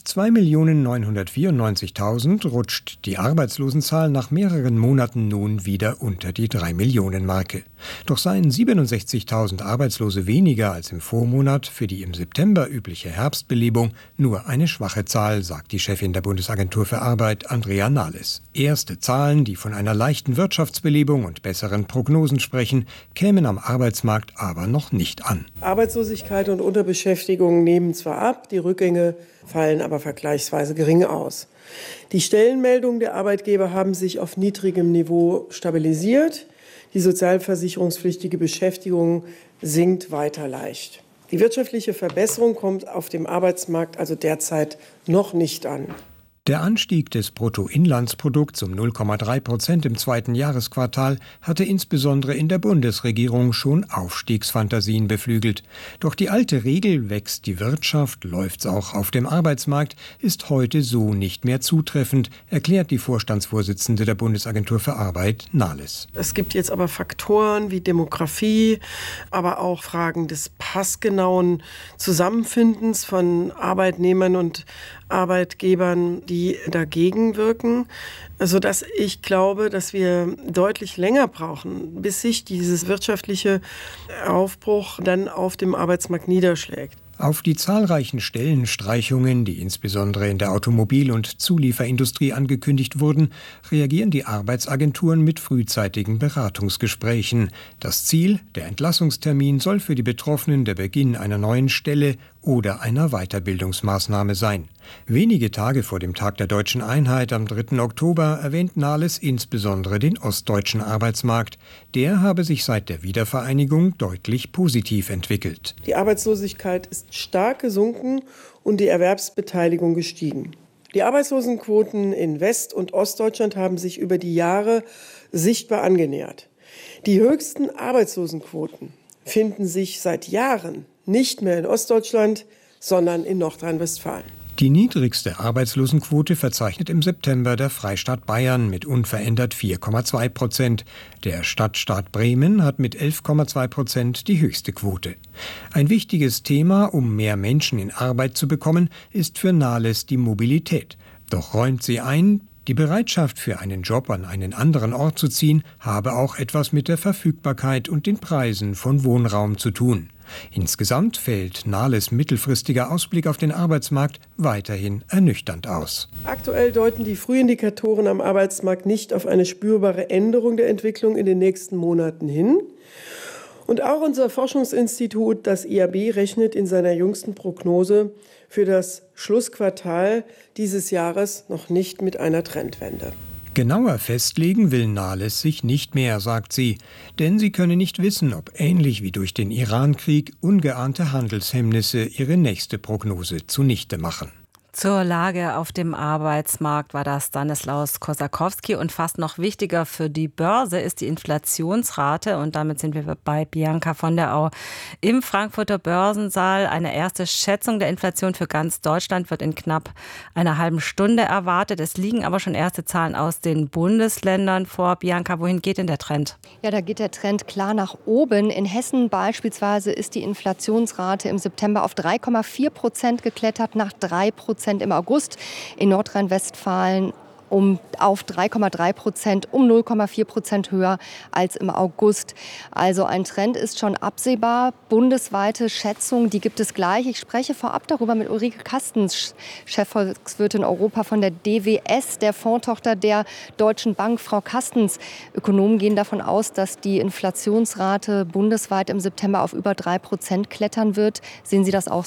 2.994.000 rutscht die Arbeitslosenzahl nach mehreren Monaten nun wieder unter die 3-Millionen-Marke. Doch seien 67.000 Arbeitslose weniger als im Vormonat für die im September übliche Herbstbelebung nur eine schwache Zahl, sagt die Chefin der Bundesagentur für Arbeit, Andrea Nahles. Erste Zahlen, die von einer leichten Wirtschaftsbelebung und besseren Prognosen sprechen, kämen am Arbeitsmarkt aber noch nicht an. Arbeitslosigkeit und Unterbeschäftigung nehmen zwar ab, die Rückgänge fallen aber vergleichsweise gering aus. Die Stellenmeldungen der Arbeitgeber haben sich auf niedrigem Niveau stabilisiert. Die sozialversicherungspflichtige Beschäftigung sinkt weiter leicht. Die wirtschaftliche Verbesserung kommt auf dem Arbeitsmarkt also derzeit noch nicht an. Der Anstieg des Bruttoinlandsprodukts um 0,3% im zweiten Jahresquartal hatte insbesondere in der Bundesregierung schon Aufstiegsfantasien beflügelt. Doch die alte Regel, wächst die Wirtschaft, läuft's auch auf dem Arbeitsmarkt, ist heute so nicht mehr zutreffend, erklärt die Vorstandsvorsitzende der Bundesagentur für Arbeit, Nahles. Es gibt jetzt aber Faktoren wie Demografie, aber auch Fragen des passgenauen Zusammenfindens von Arbeitnehmern und Arbeitgebern, die dagegen wirken, sodass ich glaube, dass wir deutlich länger brauchen, bis sich dieses wirtschaftliche Aufbruch dann auf dem Arbeitsmarkt niederschlägt. Auf die zahlreichen Stellenstreichungen, die insbesondere in der Automobil- und Zulieferindustrie angekündigt wurden, reagieren die Arbeitsagenturen mit frühzeitigen Beratungsgesprächen. Das Ziel, der Entlassungstermin, soll für die Betroffenen der Beginn einer neuen Stelle oder einer Weiterbildungsmaßnahme sein. Wenige Tage vor dem Tag der Deutschen Einheit am 3. Oktober erwähnt Nahles insbesondere den ostdeutschen Arbeitsmarkt. Der habe sich seit der Wiedervereinigung deutlich positiv entwickelt. Die Arbeitslosigkeit ist stark gesunken und die Erwerbsbeteiligung gestiegen. Die Arbeitslosenquoten in West- und Ostdeutschland haben sich über die Jahre sichtbar angenähert. Die höchsten Arbeitslosenquoten finden sich seit Jahren nicht mehr in Ostdeutschland, sondern in Nordrhein-Westfalen. Die niedrigste Arbeitslosenquote verzeichnet im September der Freistaat Bayern mit unverändert 4,2%. Der Stadtstaat Bremen hat mit 11,2% die höchste Quote. Ein wichtiges Thema, um mehr Menschen in Arbeit zu bekommen, ist für Nahles die Mobilität. Doch räumt sie ein, die Bereitschaft, für einen Job an einen anderen Ort zu ziehen, habe auch etwas mit der Verfügbarkeit und den Preisen von Wohnraum zu tun. Insgesamt fällt Nahles mittelfristiger Ausblick auf den Arbeitsmarkt weiterhin ernüchternd aus. Aktuell deuten die Frühindikatoren am Arbeitsmarkt nicht auf eine spürbare Änderung der Entwicklung in den nächsten Monaten hin. Und auch unser Forschungsinstitut, das IAB, rechnet in seiner jüngsten Prognose für das Schlussquartal dieses Jahres noch nicht mit einer Trendwende. Genauer festlegen will Nahles sich nicht mehr, sagt sie, denn sie könne nicht wissen, ob ähnlich wie durch den Irankrieg ungeahnte Handelshemmnisse ihre nächste Prognose zunichte machen. Zur Lage auf dem Arbeitsmarkt war das Stanislaus Kosakowski. Und fast noch wichtiger für die Börse ist die Inflationsrate. Und damit sind wir bei Bianca von der Au im Frankfurter Börsensaal. Eine erste Schätzung der Inflation für ganz Deutschland wird in knapp einer halben Stunde erwartet. Es liegen aber schon erste Zahlen aus den Bundesländern vor. Bianca, wohin geht denn der Trend? Ja, da geht der Trend klar nach oben. In Hessen beispielsweise ist die Inflationsrate im September auf 3,4% geklettert, nach 3% im August. In Nordrhein-Westfalen auf 3,3%, um 0,4% höher als im August. Also ein Trend ist schon absehbar. Bundesweite Schätzungen, die gibt es gleich. Ich spreche vorab darüber mit Ulrike Kastens, Chefvolkswirtin Europa von der DWS, der Fondstochter der Deutschen Bank. Frau Kastens, Ökonomen gehen davon aus, dass die Inflationsrate bundesweit im September auf über 3% klettern wird. Sehen Sie das auch so?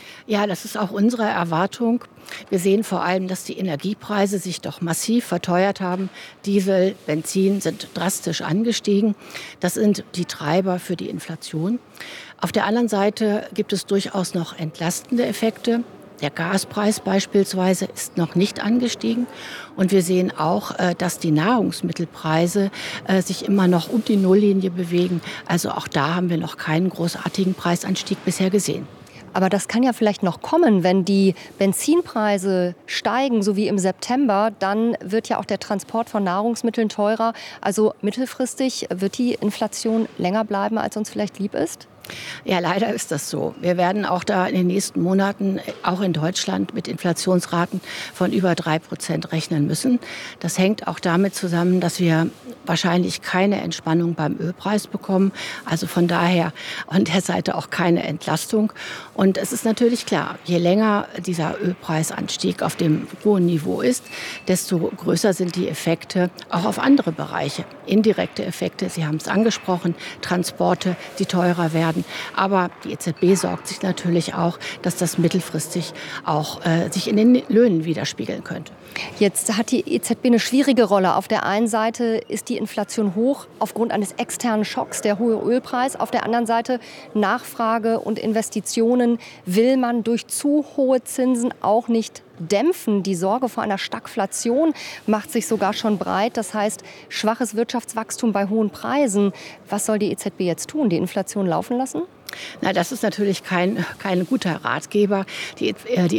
Ja, das ist auch unsere Erwartung. Wir sehen vor allem, dass die Energiepreise sich doch massiv verteuert haben. Diesel, Benzin sind drastisch angestiegen. Das sind die Treiber für die Inflation. Auf der anderen Seite gibt es durchaus noch entlastende Effekte. Der Gaspreis beispielsweise ist noch nicht angestiegen. Und wir sehen auch, dass die Nahrungsmittelpreise sich immer noch um die Nulllinie bewegen. Also auch da haben wir noch keinen großartigen Preisanstieg bisher gesehen. Aber das kann ja vielleicht noch kommen, wenn die Benzinpreise steigen, so wie im September, dann wird ja auch der Transport von Nahrungsmitteln teurer. Also mittelfristig wird die Inflation länger bleiben, als uns vielleicht lieb ist? Ja, leider ist das so. Wir werden auch da in den nächsten Monaten, auch in Deutschland, mit Inflationsraten von über 3% rechnen müssen. Das hängt auch damit zusammen, dass wir wahrscheinlich keine Entspannung beim Ölpreis bekommen. Also von daher an der Seite auch keine Entlastung. Und es ist natürlich klar, je länger dieser Ölpreisanstieg auf dem hohen Niveau ist, desto größer sind die Effekte auch auf andere Bereiche. Indirekte Effekte, Sie haben es angesprochen, Transporte, die teurer werden. Aber die EZB sorgt sich natürlich auch, dass das mittelfristig auch sich in den Löhnen widerspiegeln könnte. Jetzt hat die EZB eine schwierige Rolle. Auf der einen Seite ist die Inflation hoch aufgrund eines externen Schocks, der hohe Ölpreis. Auf der anderen Seite Nachfrage und Investitionen will man durch zu hohe Zinsen auch nicht dämpfen. Die Sorge vor einer Stagflation macht sich sogar schon breit. Das heißt, schwaches Wirtschaftswachstum bei hohen Preisen. Was soll die EZB jetzt tun? Die Inflation laufen lassen? Na, das ist natürlich kein guter Ratgeber. Die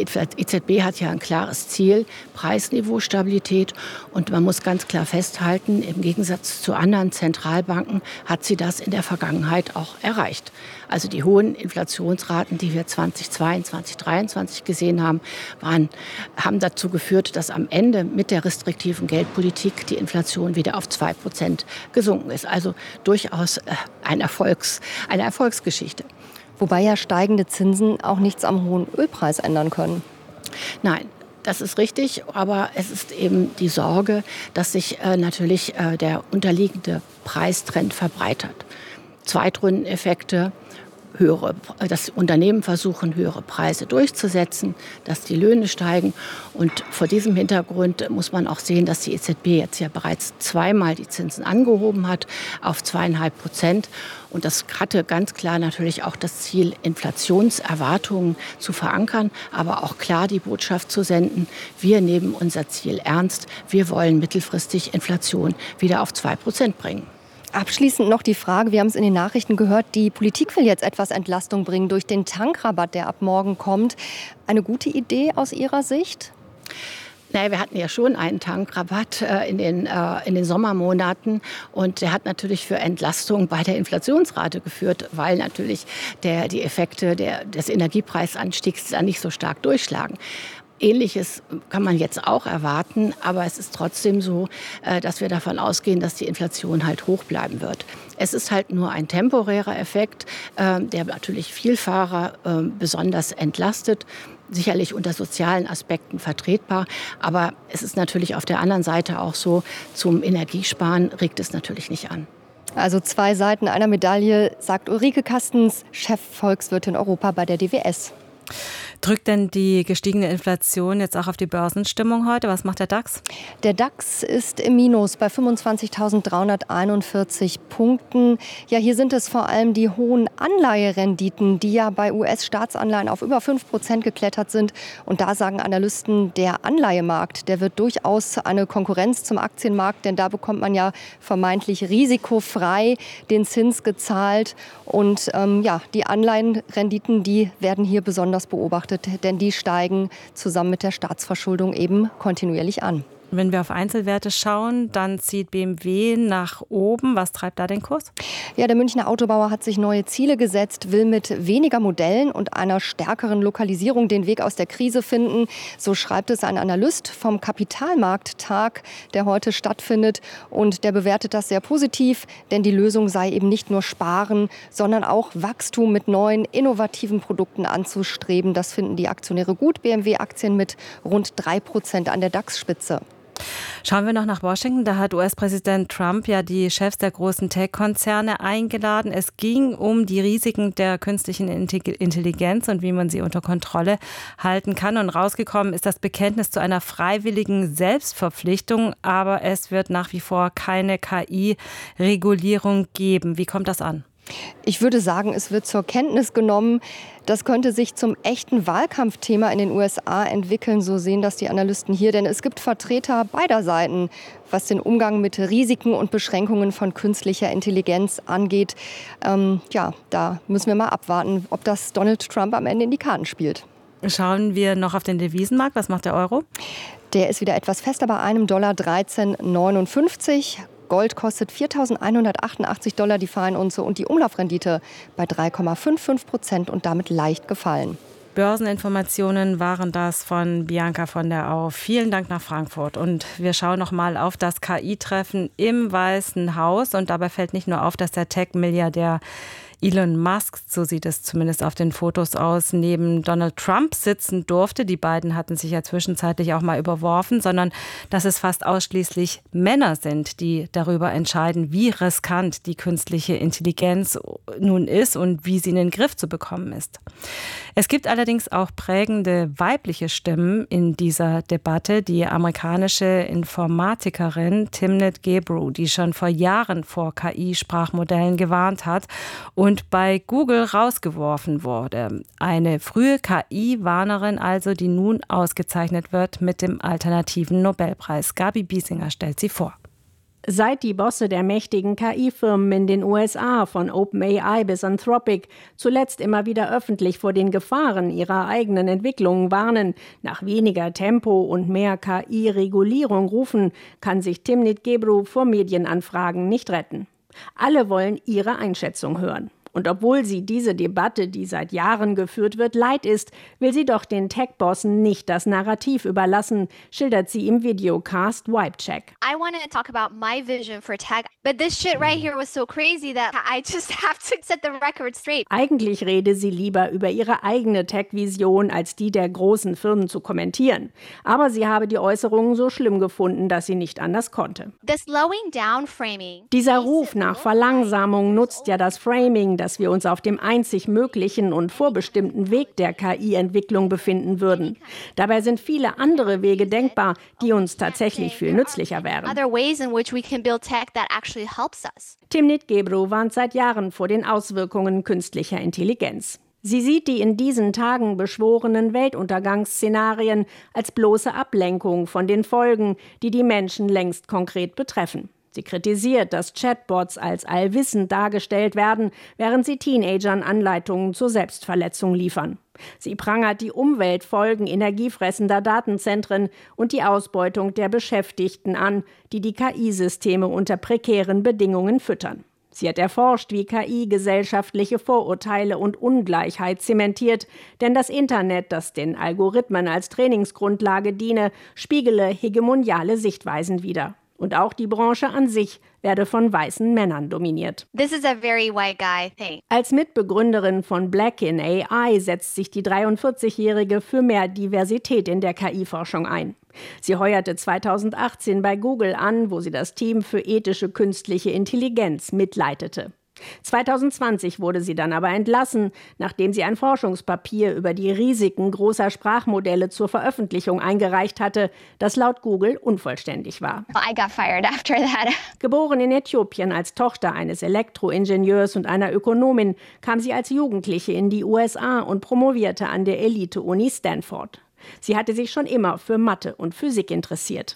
EZB hat ja ein klares Ziel, Preisniveaustabilität. Und man muss ganz klar festhalten, im Gegensatz zu anderen Zentralbanken hat sie das in der Vergangenheit auch erreicht. Also die hohen Inflationsraten, die wir 2022, 2023 gesehen haben, haben dazu geführt, dass am Ende mit der restriktiven Geldpolitik die Inflation wieder auf 2% gesunken ist. Also durchaus eine Erfolgsgeschichte. Wobei ja steigende Zinsen auch nichts am hohen Ölpreis ändern können. Nein. Das ist richtig, aber es ist eben die Sorge, dass sich natürlich der unterliegende Preistrend verbreitert. Zweitrundeneffekte, dass Unternehmen versuchen, höhere Preise durchzusetzen, dass die Löhne steigen. Und vor diesem Hintergrund muss man auch sehen, dass die EZB jetzt ja bereits zweimal die Zinsen angehoben hat auf 2,5%. Und das hatte ganz klar natürlich auch das Ziel, Inflationserwartungen zu verankern, aber auch klar die Botschaft zu senden, wir nehmen unser Ziel ernst, wir wollen mittelfristig Inflation wieder auf 2% bringen. Abschließend noch die Frage, wir haben es in den Nachrichten gehört, die Politik will jetzt etwas Entlastung bringen durch den Tankrabatt, der ab morgen kommt. Eine gute Idee aus Ihrer Sicht? Naja, wir hatten ja schon einen Tankrabatt in den Sommermonaten und der hat natürlich für Entlastung bei der Inflationsrate geführt, weil natürlich die Effekte des Energiepreisanstiegs da nicht so stark durchschlagen. Ähnliches kann man jetzt auch erwarten, aber es ist trotzdem so, dass wir davon ausgehen, dass die Inflation halt hoch bleiben wird. Es ist halt nur ein temporärer Effekt, der natürlich Vielfahrer besonders entlastet. Sicherlich unter sozialen Aspekten vertretbar, aber es ist natürlich auf der anderen Seite auch so, zum Energiesparen regt es natürlich nicht an. Also zwei Seiten einer Medaille, sagt Ulrike Kastens, Chefvolkswirtin Europa bei der DWS. Drückt denn die gestiegene Inflation jetzt auch auf die Börsenstimmung heute? Was macht der DAX? Der DAX ist im Minus bei 25.341 Punkten. Ja, hier sind es vor allem die hohen Anleiherenditen, die ja bei US-Staatsanleihen auf über 5% geklettert sind. Und da sagen Analysten, der Anleihemarkt, der wird durchaus eine Konkurrenz zum Aktienmarkt, denn da bekommt man ja vermeintlich risikofrei den Zins gezahlt. Und die Anleihenrenditen, die werden hier besonders beobachtet, denn die steigen zusammen mit der Staatsverschuldung eben kontinuierlich an. Wenn wir auf Einzelwerte schauen, dann zieht BMW nach oben. Was treibt da den Kurs? Ja, der Münchner Autobauer hat sich neue Ziele gesetzt, will mit weniger Modellen und einer stärkeren Lokalisierung den Weg aus der Krise finden. So schreibt es ein Analyst vom Kapitalmarkttag, der heute stattfindet. Und der bewertet das sehr positiv, denn die Lösung sei eben nicht nur Sparen, sondern auch Wachstum mit neuen, innovativen Produkten anzustreben. Das finden die Aktionäre gut. BMW-Aktien mit rund 3% an der DAX-Spitze. Schauen wir noch nach Washington. Da hat US-Präsident Trump ja die Chefs der großen Tech-Konzerne eingeladen. Es ging um die Risiken der künstlichen Intelligenz und wie man sie unter Kontrolle halten kann. Und rausgekommen ist das Bekenntnis zu einer freiwilligen Selbstverpflichtung. Aber es wird nach wie vor keine KI-Regulierung geben. Wie kommt das an? Ich würde sagen, es wird zur Kenntnis genommen. Das könnte sich zum echten Wahlkampfthema in den USA entwickeln, so sehen das die Analysten hier. Denn es gibt Vertreter beider Seiten, was den Umgang mit Risiken und Beschränkungen von künstlicher Intelligenz angeht. Da müssen wir mal abwarten, ob das Donald Trump am Ende in die Karten spielt. Schauen wir noch auf den Devisenmarkt. Was macht der Euro? Der ist wieder etwas fester bei einem Dollar 13,59. Gold kostet $4.188 die Feinunze und die Umlaufrendite bei 3,55% und damit leicht gefallen. Börseninformationen waren das von Bianca von der Au. Vielen Dank nach Frankfurt. Und wir schauen noch mal auf das KI-Treffen im Weißen Haus. Und dabei fällt nicht nur auf, dass der Tech-Milliardär Elon Musk, so sieht es zumindest auf den Fotos aus, neben Donald Trump sitzen durfte. Die beiden hatten sich ja zwischenzeitlich auch mal überworfen, sondern dass es fast ausschließlich Männer sind, die darüber entscheiden, wie riskant die künstliche Intelligenz nun ist und wie sie in den Griff zu bekommen ist. Es gibt allerdings auch prägende weibliche Stimmen in dieser Debatte. Die amerikanische Informatikerin Timnit Gebru, die schon vor Jahren vor KI-Sprachmodellen gewarnt hat und bei Google rausgeworfen wurde. Eine frühe KI-Warnerin also, die nun ausgezeichnet wird mit dem alternativen Nobelpreis. Gabi Biesinger stellt sie vor. Seit die Bosse der mächtigen KI-Firmen in den USA, von OpenAI bis Anthropic, zuletzt immer wieder öffentlich vor den Gefahren ihrer eigenen Entwicklungen warnen, nach weniger Tempo und mehr KI-Regulierung rufen, kann sich Timnit Gebru vor Medienanfragen nicht retten. Alle wollen ihre Einschätzung hören. Und obwohl sie diese Debatte, die seit Jahren geführt wird, leid ist, will sie doch den Tech-Bossen nicht das Narrativ überlassen, schildert sie im Videocast Wipecheck. I want to talk about my vision for tech, but this shit right here was so crazy that I just have to set the record straight. Eigentlich rede sie lieber über ihre eigene Tech-Vision, als die der großen Firmen zu kommentieren. Aber sie habe die Äußerungen so schlimm gefunden, dass sie nicht anders konnte. The slowing down framing. Dieser Ruf nach Verlangsamung nutzt ja das Framing, dass wir uns auf dem einzig möglichen und vorbestimmten Weg der KI-Entwicklung befinden würden. Dabei sind viele andere Wege denkbar, die uns tatsächlich viel nützlicher wären. Timnit Gebru warnt seit Jahren vor den Auswirkungen künstlicher Intelligenz. Sie sieht die in diesen Tagen beschworenen Weltuntergangsszenarien als bloße Ablenkung von den Folgen, die die Menschen längst konkret betreffen. Sie kritisiert, dass Chatbots als allwissend dargestellt werden, während sie Teenagern Anleitungen zur Selbstverletzung liefern. Sie prangert die Umweltfolgen energiefressender Datenzentren und die Ausbeutung der Beschäftigten an, die die KI-Systeme unter prekären Bedingungen füttern. Sie hat erforscht, wie KI gesellschaftliche Vorurteile und Ungleichheit zementiert, denn das Internet, das den Algorithmen als Trainingsgrundlage diene, spiegele hegemoniale Sichtweisen wider. Und auch die Branche an sich werde von weißen Männern dominiert. This is a very white guy thing. Als Mitbegründerin von Black in AI setzt sich die 43-Jährige für mehr Diversität in der KI-Forschung ein. Sie heuerte 2018 bei Google an, wo sie das Team für ethische künstliche Intelligenz mitleitete. 2020 wurde sie dann aber entlassen, nachdem sie ein Forschungspapier über die Risiken großer Sprachmodelle zur Veröffentlichung eingereicht hatte, das laut Google unvollständig war. I got fired after that. Geboren in Äthiopien als Tochter eines Elektroingenieurs und einer Ökonomin, kam sie als Jugendliche in die USA und promovierte an der Elite-Uni Stanford. Sie hatte sich schon immer für Mathe und Physik interessiert.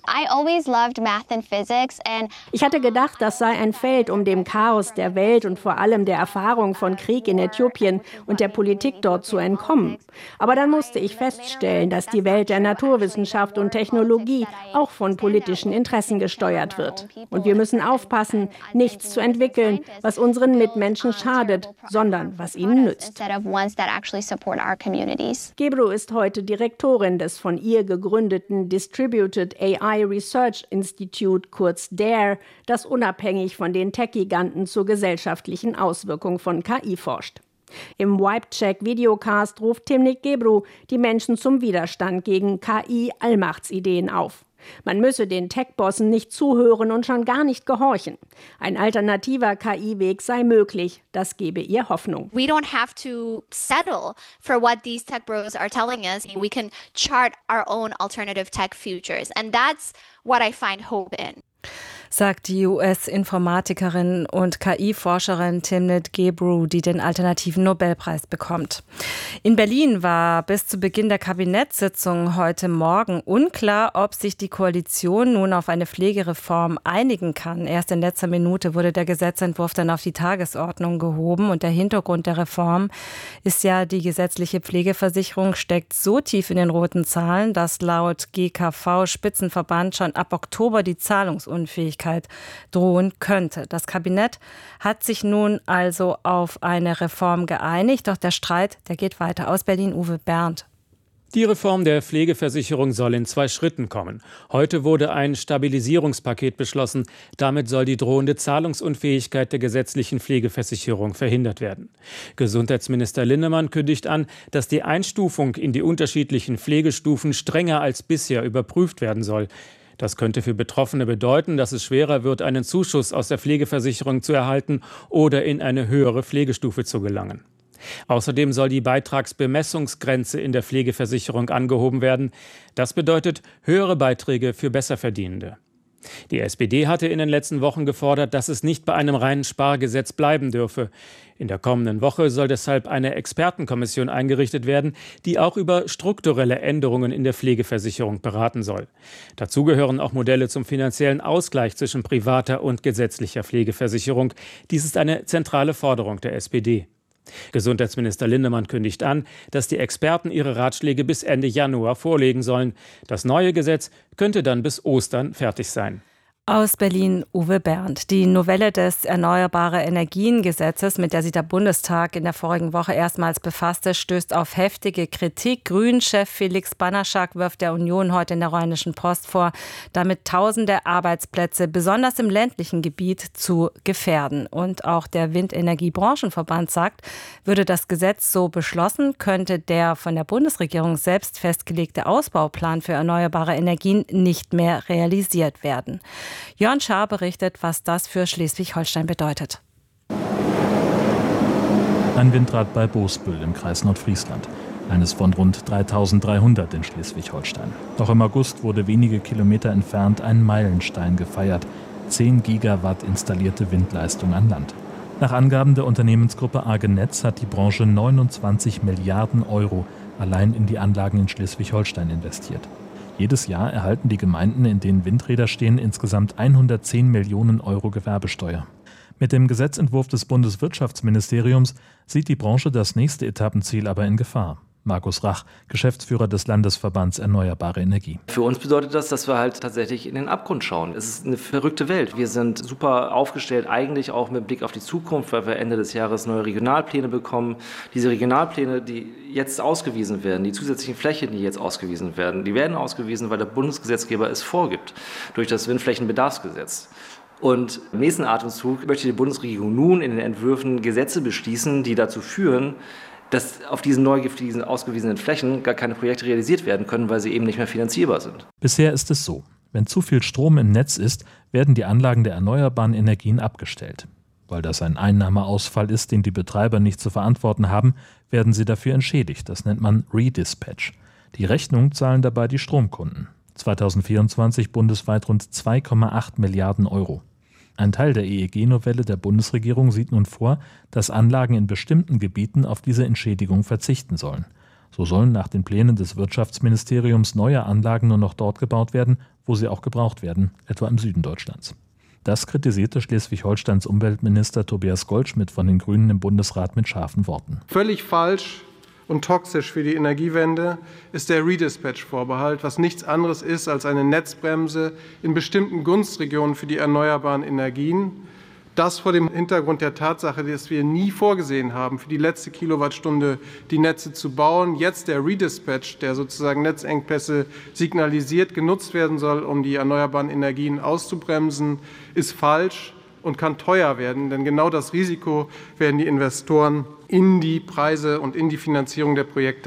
Ich hatte gedacht, das sei ein Feld, um dem Chaos der Welt und vor allem der Erfahrung von Krieg in Äthiopien und der Politik dort zu entkommen. Aber dann musste ich feststellen, dass die Welt der Naturwissenschaft und Technologie auch von politischen Interessen gesteuert wird. Und wir müssen aufpassen, nichts zu entwickeln, was unseren Mitmenschen schadet, sondern was ihnen nützt. Gebru ist heute Direktorin des von ihr gegründeten Distributed AI Research Institute, kurz DARE, das unabhängig von den Tech-Giganten zur gesellschaftlichen Auswirkung von KI forscht. Im Wipecheck-Videocast ruft Timnit Gebru die Menschen zum Widerstand gegen KI-Allmachtsideen auf. Man müsse den Tech-Bossen nicht zuhören und schon gar nicht gehorchen. Ein alternativer KI-Weg sei möglich. Das gebe ihr Hoffnung. We don't have to settle for what these tech bros are telling us. We can chart our own alternative tech futures. And that's what I find hope in. Sagt die US-Informatikerin und KI-Forscherin Timnit Gebru, die den alternativen Nobelpreis bekommt. In Berlin war bis zu Beginn der Kabinettssitzung heute Morgen unklar, ob sich die Koalition nun auf eine Pflegereform einigen kann. Erst in letzter Minute wurde der Gesetzentwurf dann auf die Tagesordnung gehoben. Und der Hintergrund der Reform ist ja, die gesetzliche Pflegeversicherung steckt so tief in den roten Zahlen, dass laut GKV-Spitzenverband schon ab Oktober die Zahlungsunfähigkeit drohen könnte. Das Kabinett hat sich nun also auf eine Reform geeinigt, doch der Streit, der geht weiter. Aus Berlin, Uwe Berndt. Die Reform der Pflegeversicherung soll in 2 Schritten kommen. Heute wurde ein Stabilisierungspaket beschlossen. Damit soll die drohende Zahlungsunfähigkeit der gesetzlichen Pflegeversicherung verhindert werden. Gesundheitsminister Linnemann kündigt an, dass die Einstufung in die unterschiedlichen Pflegestufen strenger als bisher überprüft werden soll. Das könnte für Betroffene bedeuten, dass es schwerer wird, einen Zuschuss aus der Pflegeversicherung zu erhalten oder in eine höhere Pflegestufe zu gelangen. Außerdem soll die Beitragsbemessungsgrenze in der Pflegeversicherung angehoben werden. Das bedeutet höhere Beiträge für Besserverdienende. Die SPD hatte in den letzten Wochen gefordert, dass es nicht bei einem reinen Spargesetz bleiben dürfe. In der kommenden Woche soll deshalb eine Expertenkommission eingerichtet werden, die auch über strukturelle Änderungen in der Pflegeversicherung beraten soll. Dazu gehören auch Modelle zum finanziellen Ausgleich zwischen privater und gesetzlicher Pflegeversicherung. Dies ist eine zentrale Forderung der SPD. Gesundheitsminister Linnemann kündigt an, dass die Experten ihre Ratschläge bis Ende Januar vorlegen sollen. Das neue Gesetz könnte dann bis Ostern fertig sein. Aus Berlin, Uwe Berndt. Die Novelle des Erneuerbare-Energien-Gesetzes, mit der sich der Bundestag in der vorigen Woche erstmals befasste, stößt auf heftige Kritik. Grünen-Chef Felix Banaschak wirft der Union heute in der Rheinischen Post vor, damit tausende Arbeitsplätze, besonders im ländlichen Gebiet, zu gefährden. Und auch der Windenergiebranchenverband sagt, würde das Gesetz so beschlossen, könnte der von der Bundesregierung selbst festgelegte Ausbauplan für erneuerbare Energien nicht mehr realisiert werden. Jörn Schaar berichtet, was das für Schleswig-Holstein bedeutet. Ein Windrad bei Boesbüll im Kreis Nordfriesland. Eines von rund 3300 in Schleswig-Holstein. Doch im August wurde wenige Kilometer entfernt ein Meilenstein gefeiert. 10 Gigawatt installierte Windleistung an Land. Nach Angaben der Unternehmensgruppe AG Netz hat die Branche 29 Milliarden Euro allein in die Anlagen in Schleswig-Holstein investiert. Jedes Jahr erhalten die Gemeinden, in denen Windräder stehen, insgesamt 110 Millionen Euro Gewerbesteuer. Mit dem Gesetzentwurf des Bundeswirtschaftsministeriums sieht die Branche das nächste Etappenziel aber in Gefahr. Markus Rach, Geschäftsführer des Landesverbands Erneuerbare Energie. Für uns bedeutet das, dass wir halt tatsächlich in den Abgrund schauen. Es ist eine verrückte Welt. Wir sind super aufgestellt, eigentlich auch mit Blick auf die Zukunft, weil wir Ende des Jahres neue Regionalpläne bekommen. Diese Regionalpläne, die jetzt ausgewiesen werden, die zusätzlichen Flächen, die jetzt ausgewiesen werden, die werden ausgewiesen, weil der Bundesgesetzgeber es vorgibt, durch das Windflächenbedarfsgesetz. Und im nächsten Atemzug möchte die Bundesregierung nun in den Entwürfen Gesetze beschließen, die dazu führen, dass auf diesen ausgewiesenen Flächen gar keine Projekte realisiert werden können, weil sie eben nicht mehr finanzierbar sind. Bisher ist es so: Wenn zu viel Strom im Netz ist, werden die Anlagen der erneuerbaren Energien abgestellt. Weil das ein Einnahmeausfall ist, den die Betreiber nicht zu verantworten haben, werden sie dafür entschädigt. Das nennt man Redispatch. Die Rechnung zahlen dabei die Stromkunden. 2024 bundesweit rund 2,8 Milliarden Euro. Ein Teil der EEG-Novelle der Bundesregierung sieht nun vor, dass Anlagen in bestimmten Gebieten auf diese Entschädigung verzichten sollen. So sollen nach den Plänen des Wirtschaftsministeriums neue Anlagen nur noch dort gebaut werden, wo sie auch gebraucht werden, etwa im Süden Deutschlands. Das kritisierte Schleswig-Holsteins Umweltminister Tobias Goldschmidt von den Grünen im Bundesrat mit scharfen Worten. Völlig falsch und toxisch für die Energiewende ist der Redispatch-Vorbehalt, was nichts anderes ist als eine Netzbremse in bestimmten Gunstregionen für die erneuerbaren Energien. Das vor dem Hintergrund der Tatsache, dass wir nie vorgesehen haben, für die letzte Kilowattstunde die Netze zu bauen. Jetzt der Redispatch, der sozusagen Netzengpässe signalisiert, genutzt werden soll, um die erneuerbaren Energien auszubremsen, ist falsch und kann teuer werden. Denn genau das Risiko werden die Investoren in die Preise und in die Finanzierung der Projekte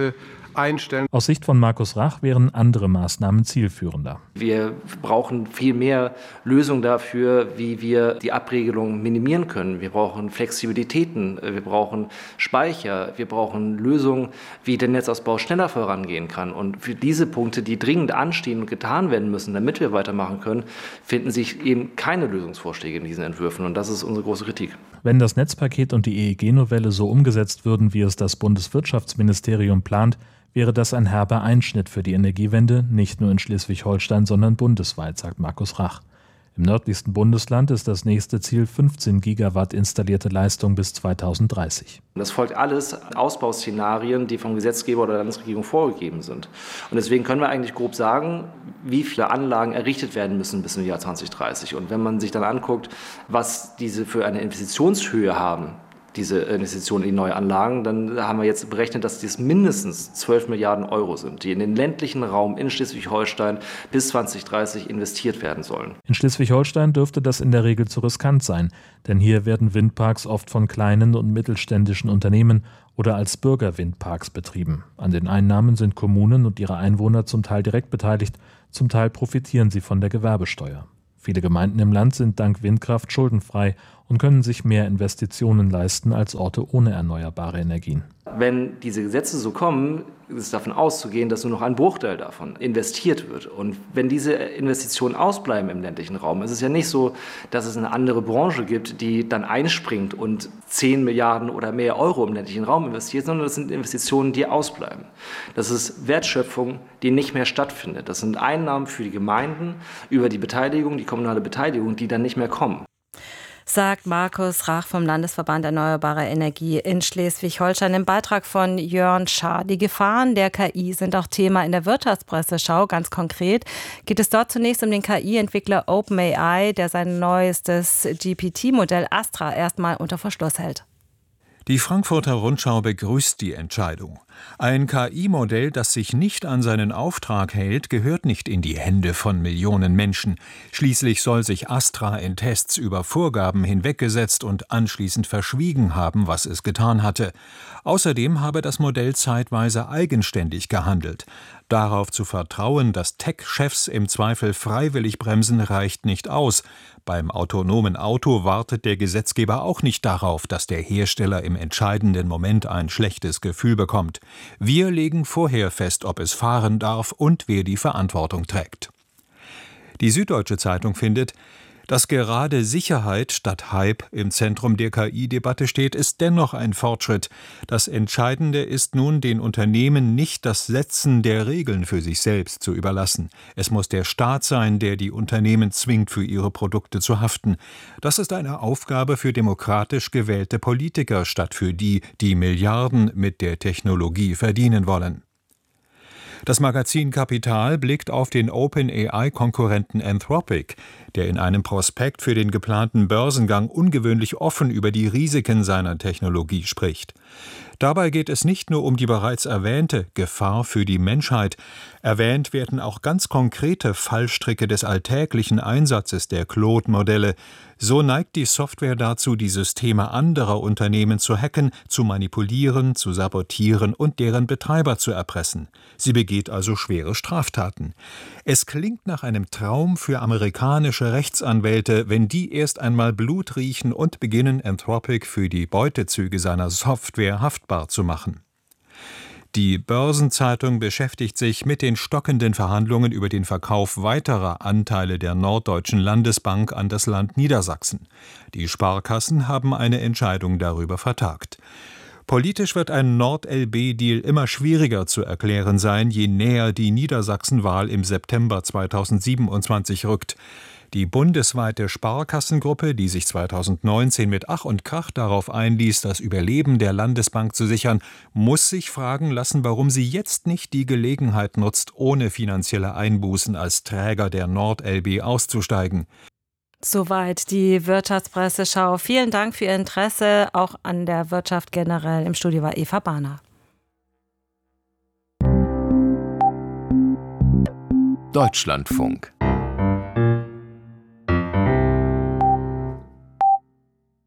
einstellen. Aus Sicht von Markus Rach wären andere Maßnahmen zielführender. Wir brauchen viel mehr Lösungen dafür, wie wir die Abregelung minimieren können. Wir brauchen Flexibilitäten, wir brauchen Speicher, wir brauchen Lösungen, wie der Netzausbau schneller vorangehen kann. Und für diese Punkte, die dringend anstehen und getan werden müssen, damit wir weitermachen können, finden sich eben keine Lösungsvorschläge in diesen Entwürfen. Und das ist unsere große Kritik. Wenn das Netzpaket und die EEG-Novelle so umgesetzt würden, wie es das Bundeswirtschaftsministerium plant, wäre das ein herber Einschnitt für die Energiewende, nicht nur in Schleswig-Holstein, sondern bundesweit, sagt Markus Rach. Im nördlichsten Bundesland ist das nächste Ziel 15 Gigawatt installierte Leistung bis 2030. Das folgt alles Ausbauszenarien, die vom Gesetzgeber oder der Landesregierung vorgegeben sind. Und deswegen können wir eigentlich grob sagen, wie viele Anlagen errichtet werden müssen bis zum Jahr 2030. Und wenn man sich dann anguckt, was diese für eine Investitionshöhe haben, diese Investitionen in neue Anlagen, dann haben wir jetzt berechnet, dass dies mindestens 12 Milliarden Euro sind, die in den ländlichen Raum in Schleswig-Holstein bis 2030 investiert werden sollen. In Schleswig-Holstein dürfte das in der Regel zu riskant sein, denn hier werden Windparks oft von kleinen und mittelständischen Unternehmen oder als Bürgerwindparks betrieben. An den Einnahmen sind Kommunen und ihre Einwohner zum Teil direkt beteiligt, zum Teil profitieren sie von der Gewerbesteuer. Viele Gemeinden im Land sind dank Windkraft schuldenfrei und können sich mehr Investitionen leisten als Orte ohne erneuerbare Energien. Wenn diese Gesetze so kommen, ist davon auszugehen, dass nur noch ein Bruchteil davon investiert wird. Und wenn diese Investitionen ausbleiben im ländlichen Raum, ist es ja nicht so, dass es eine andere Branche gibt, die dann einspringt und 10 Milliarden oder mehr Euro im ländlichen Raum investiert, sondern das sind Investitionen, die ausbleiben. Das ist Wertschöpfung, die nicht mehr stattfindet. Das sind Einnahmen für die Gemeinden über die Beteiligung, die kommunale Beteiligung, die dann nicht mehr kommen. Sagt Markus Rach vom Landesverband Erneuerbare Energie in Schleswig-Holstein im Beitrag von Jörn Schaar. Die Gefahren der KI sind auch Thema in der Wirtschaftspresseschau. Ganz konkret geht es dort zunächst um den KI-Entwickler OpenAI, der sein neuestes GPT-Modell Astra erstmal unter Verschluss hält. Die Frankfurter Rundschau begrüßt die Entscheidung. Ein KI-Modell, das sich nicht an seinen Auftrag hält, gehört nicht in die Hände von Millionen Menschen. Schließlich soll sich Astra in Tests über Vorgaben hinweggesetzt und anschließend verschwiegen haben, was es getan hatte. Außerdem habe das Modell zeitweise eigenständig gehandelt. Darauf zu vertrauen, dass Tech-Chefs im Zweifel freiwillig bremsen, reicht nicht aus. Beim autonomen Auto wartet der Gesetzgeber auch nicht darauf, dass der Hersteller im entscheidenden Moment ein schlechtes Gefühl bekommt. Wir legen vorher fest, ob es fahren darf und wer die Verantwortung trägt. Die Süddeutsche Zeitung findet, dass gerade Sicherheit statt Hype im Zentrum der KI-Debatte steht, ist dennoch ein Fortschritt. Das Entscheidende ist nun, den Unternehmen nicht das Setzen der Regeln für sich selbst zu überlassen. Es muss der Staat sein, der die Unternehmen zwingt, für ihre Produkte zu haften. Das ist eine Aufgabe für demokratisch gewählte Politiker statt für die, die Milliarden mit der Technologie verdienen wollen. Das Magazin Kapital blickt auf den OpenAI-Konkurrenten Anthropic, der in einem Prospekt für den geplanten Börsengang ungewöhnlich offen über die Risiken seiner Technologie spricht. Dabei geht es nicht nur um die bereits erwähnte Gefahr für die Menschheit. Erwähnt werden auch ganz konkrete Fallstricke des alltäglichen Einsatzes der Claude-Modelle. So neigt die Software dazu, die Systeme anderer Unternehmen zu hacken, zu manipulieren, zu sabotieren und deren Betreiber zu erpressen. Sie begeht also schwere Straftaten. Es klingt nach einem Traum für amerikanische Rechtsanwälte, wenn die erst einmal Blut riechen und beginnen, Anthropic für die Beutezüge seiner Software haftbar zu machen. Die Börsenzeitung beschäftigt sich mit den stockenden Verhandlungen über den Verkauf weiterer Anteile der Norddeutschen Landesbank an das Land Niedersachsen. Die Sparkassen haben eine Entscheidung darüber vertagt. Politisch wird ein Nord-LB-Deal immer schwieriger zu erklären sein, je näher die Niedersachsenwahl im September 2027 rückt. Die bundesweite Sparkassengruppe, die sich 2019 mit Ach und Krach darauf einließ, das Überleben der Landesbank zu sichern, muss sich fragen lassen, warum sie jetzt nicht die Gelegenheit nutzt, ohne finanzielle Einbußen als Träger der Nord-LB auszusteigen. Soweit die Wirtschaftspresseschau. Vielen Dank für Ihr Interesse, auch an der Wirtschaft generell. Im Studio war Eva Bahner. Deutschlandfunk.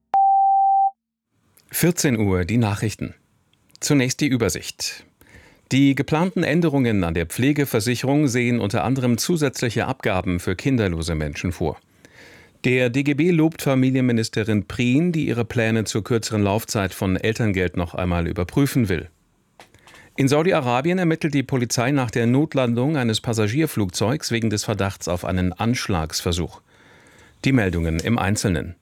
(14 Uhr) die Nachrichten. Zunächst die Übersicht. Die geplanten Änderungen an der Pflegeversicherung sehen unter anderem zusätzliche Abgaben für kinderlose Menschen vor. Der DGB lobt Familienministerin Prien, die ihre Pläne zur kürzeren Laufzeit von Elterngeld noch einmal überprüfen will. In Saudi-Arabien ermittelt die Polizei nach der Notlandung eines Passagierflugzeugs wegen des Verdachts auf einen Anschlagsversuch. Die Meldungen im Einzelnen.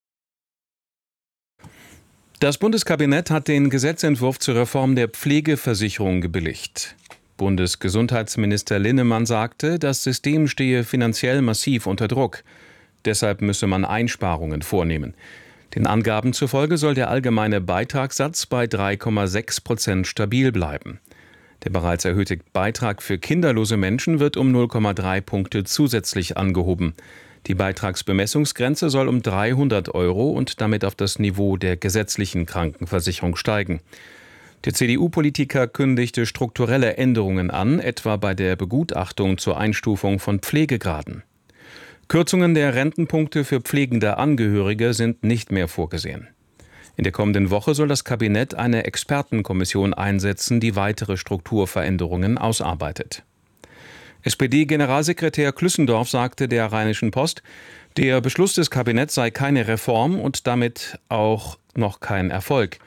Das Bundeskabinett hat den Gesetzentwurf zur Reform der Pflegeversicherung gebilligt. Bundesgesundheitsminister Linnemann sagte, das System stehe finanziell massiv unter Druck. Deshalb müsse man Einsparungen vornehmen. Den Angaben zufolge soll der allgemeine Beitragssatz bei 3,6% stabil bleiben. Der bereits erhöhte Beitrag für kinderlose Menschen wird um 0,3 Punkte zusätzlich angehoben. Die Beitragsbemessungsgrenze soll um 300 € und damit auf das Niveau der gesetzlichen Krankenversicherung steigen. Der CDU-Politiker kündigte strukturelle Änderungen an, etwa bei der Begutachtung zur Einstufung von Pflegegraden. Kürzungen der Rentenpunkte für pflegende Angehörige sind nicht mehr vorgesehen. In der kommenden Woche soll das Kabinett eine Expertenkommission einsetzen, die weitere Strukturveränderungen ausarbeitet. SPD-Generalsekretär Klüssendorf sagte der Rheinischen Post, der Beschluss des Kabinetts sei keine Reform und damit auch noch kein Erfolg.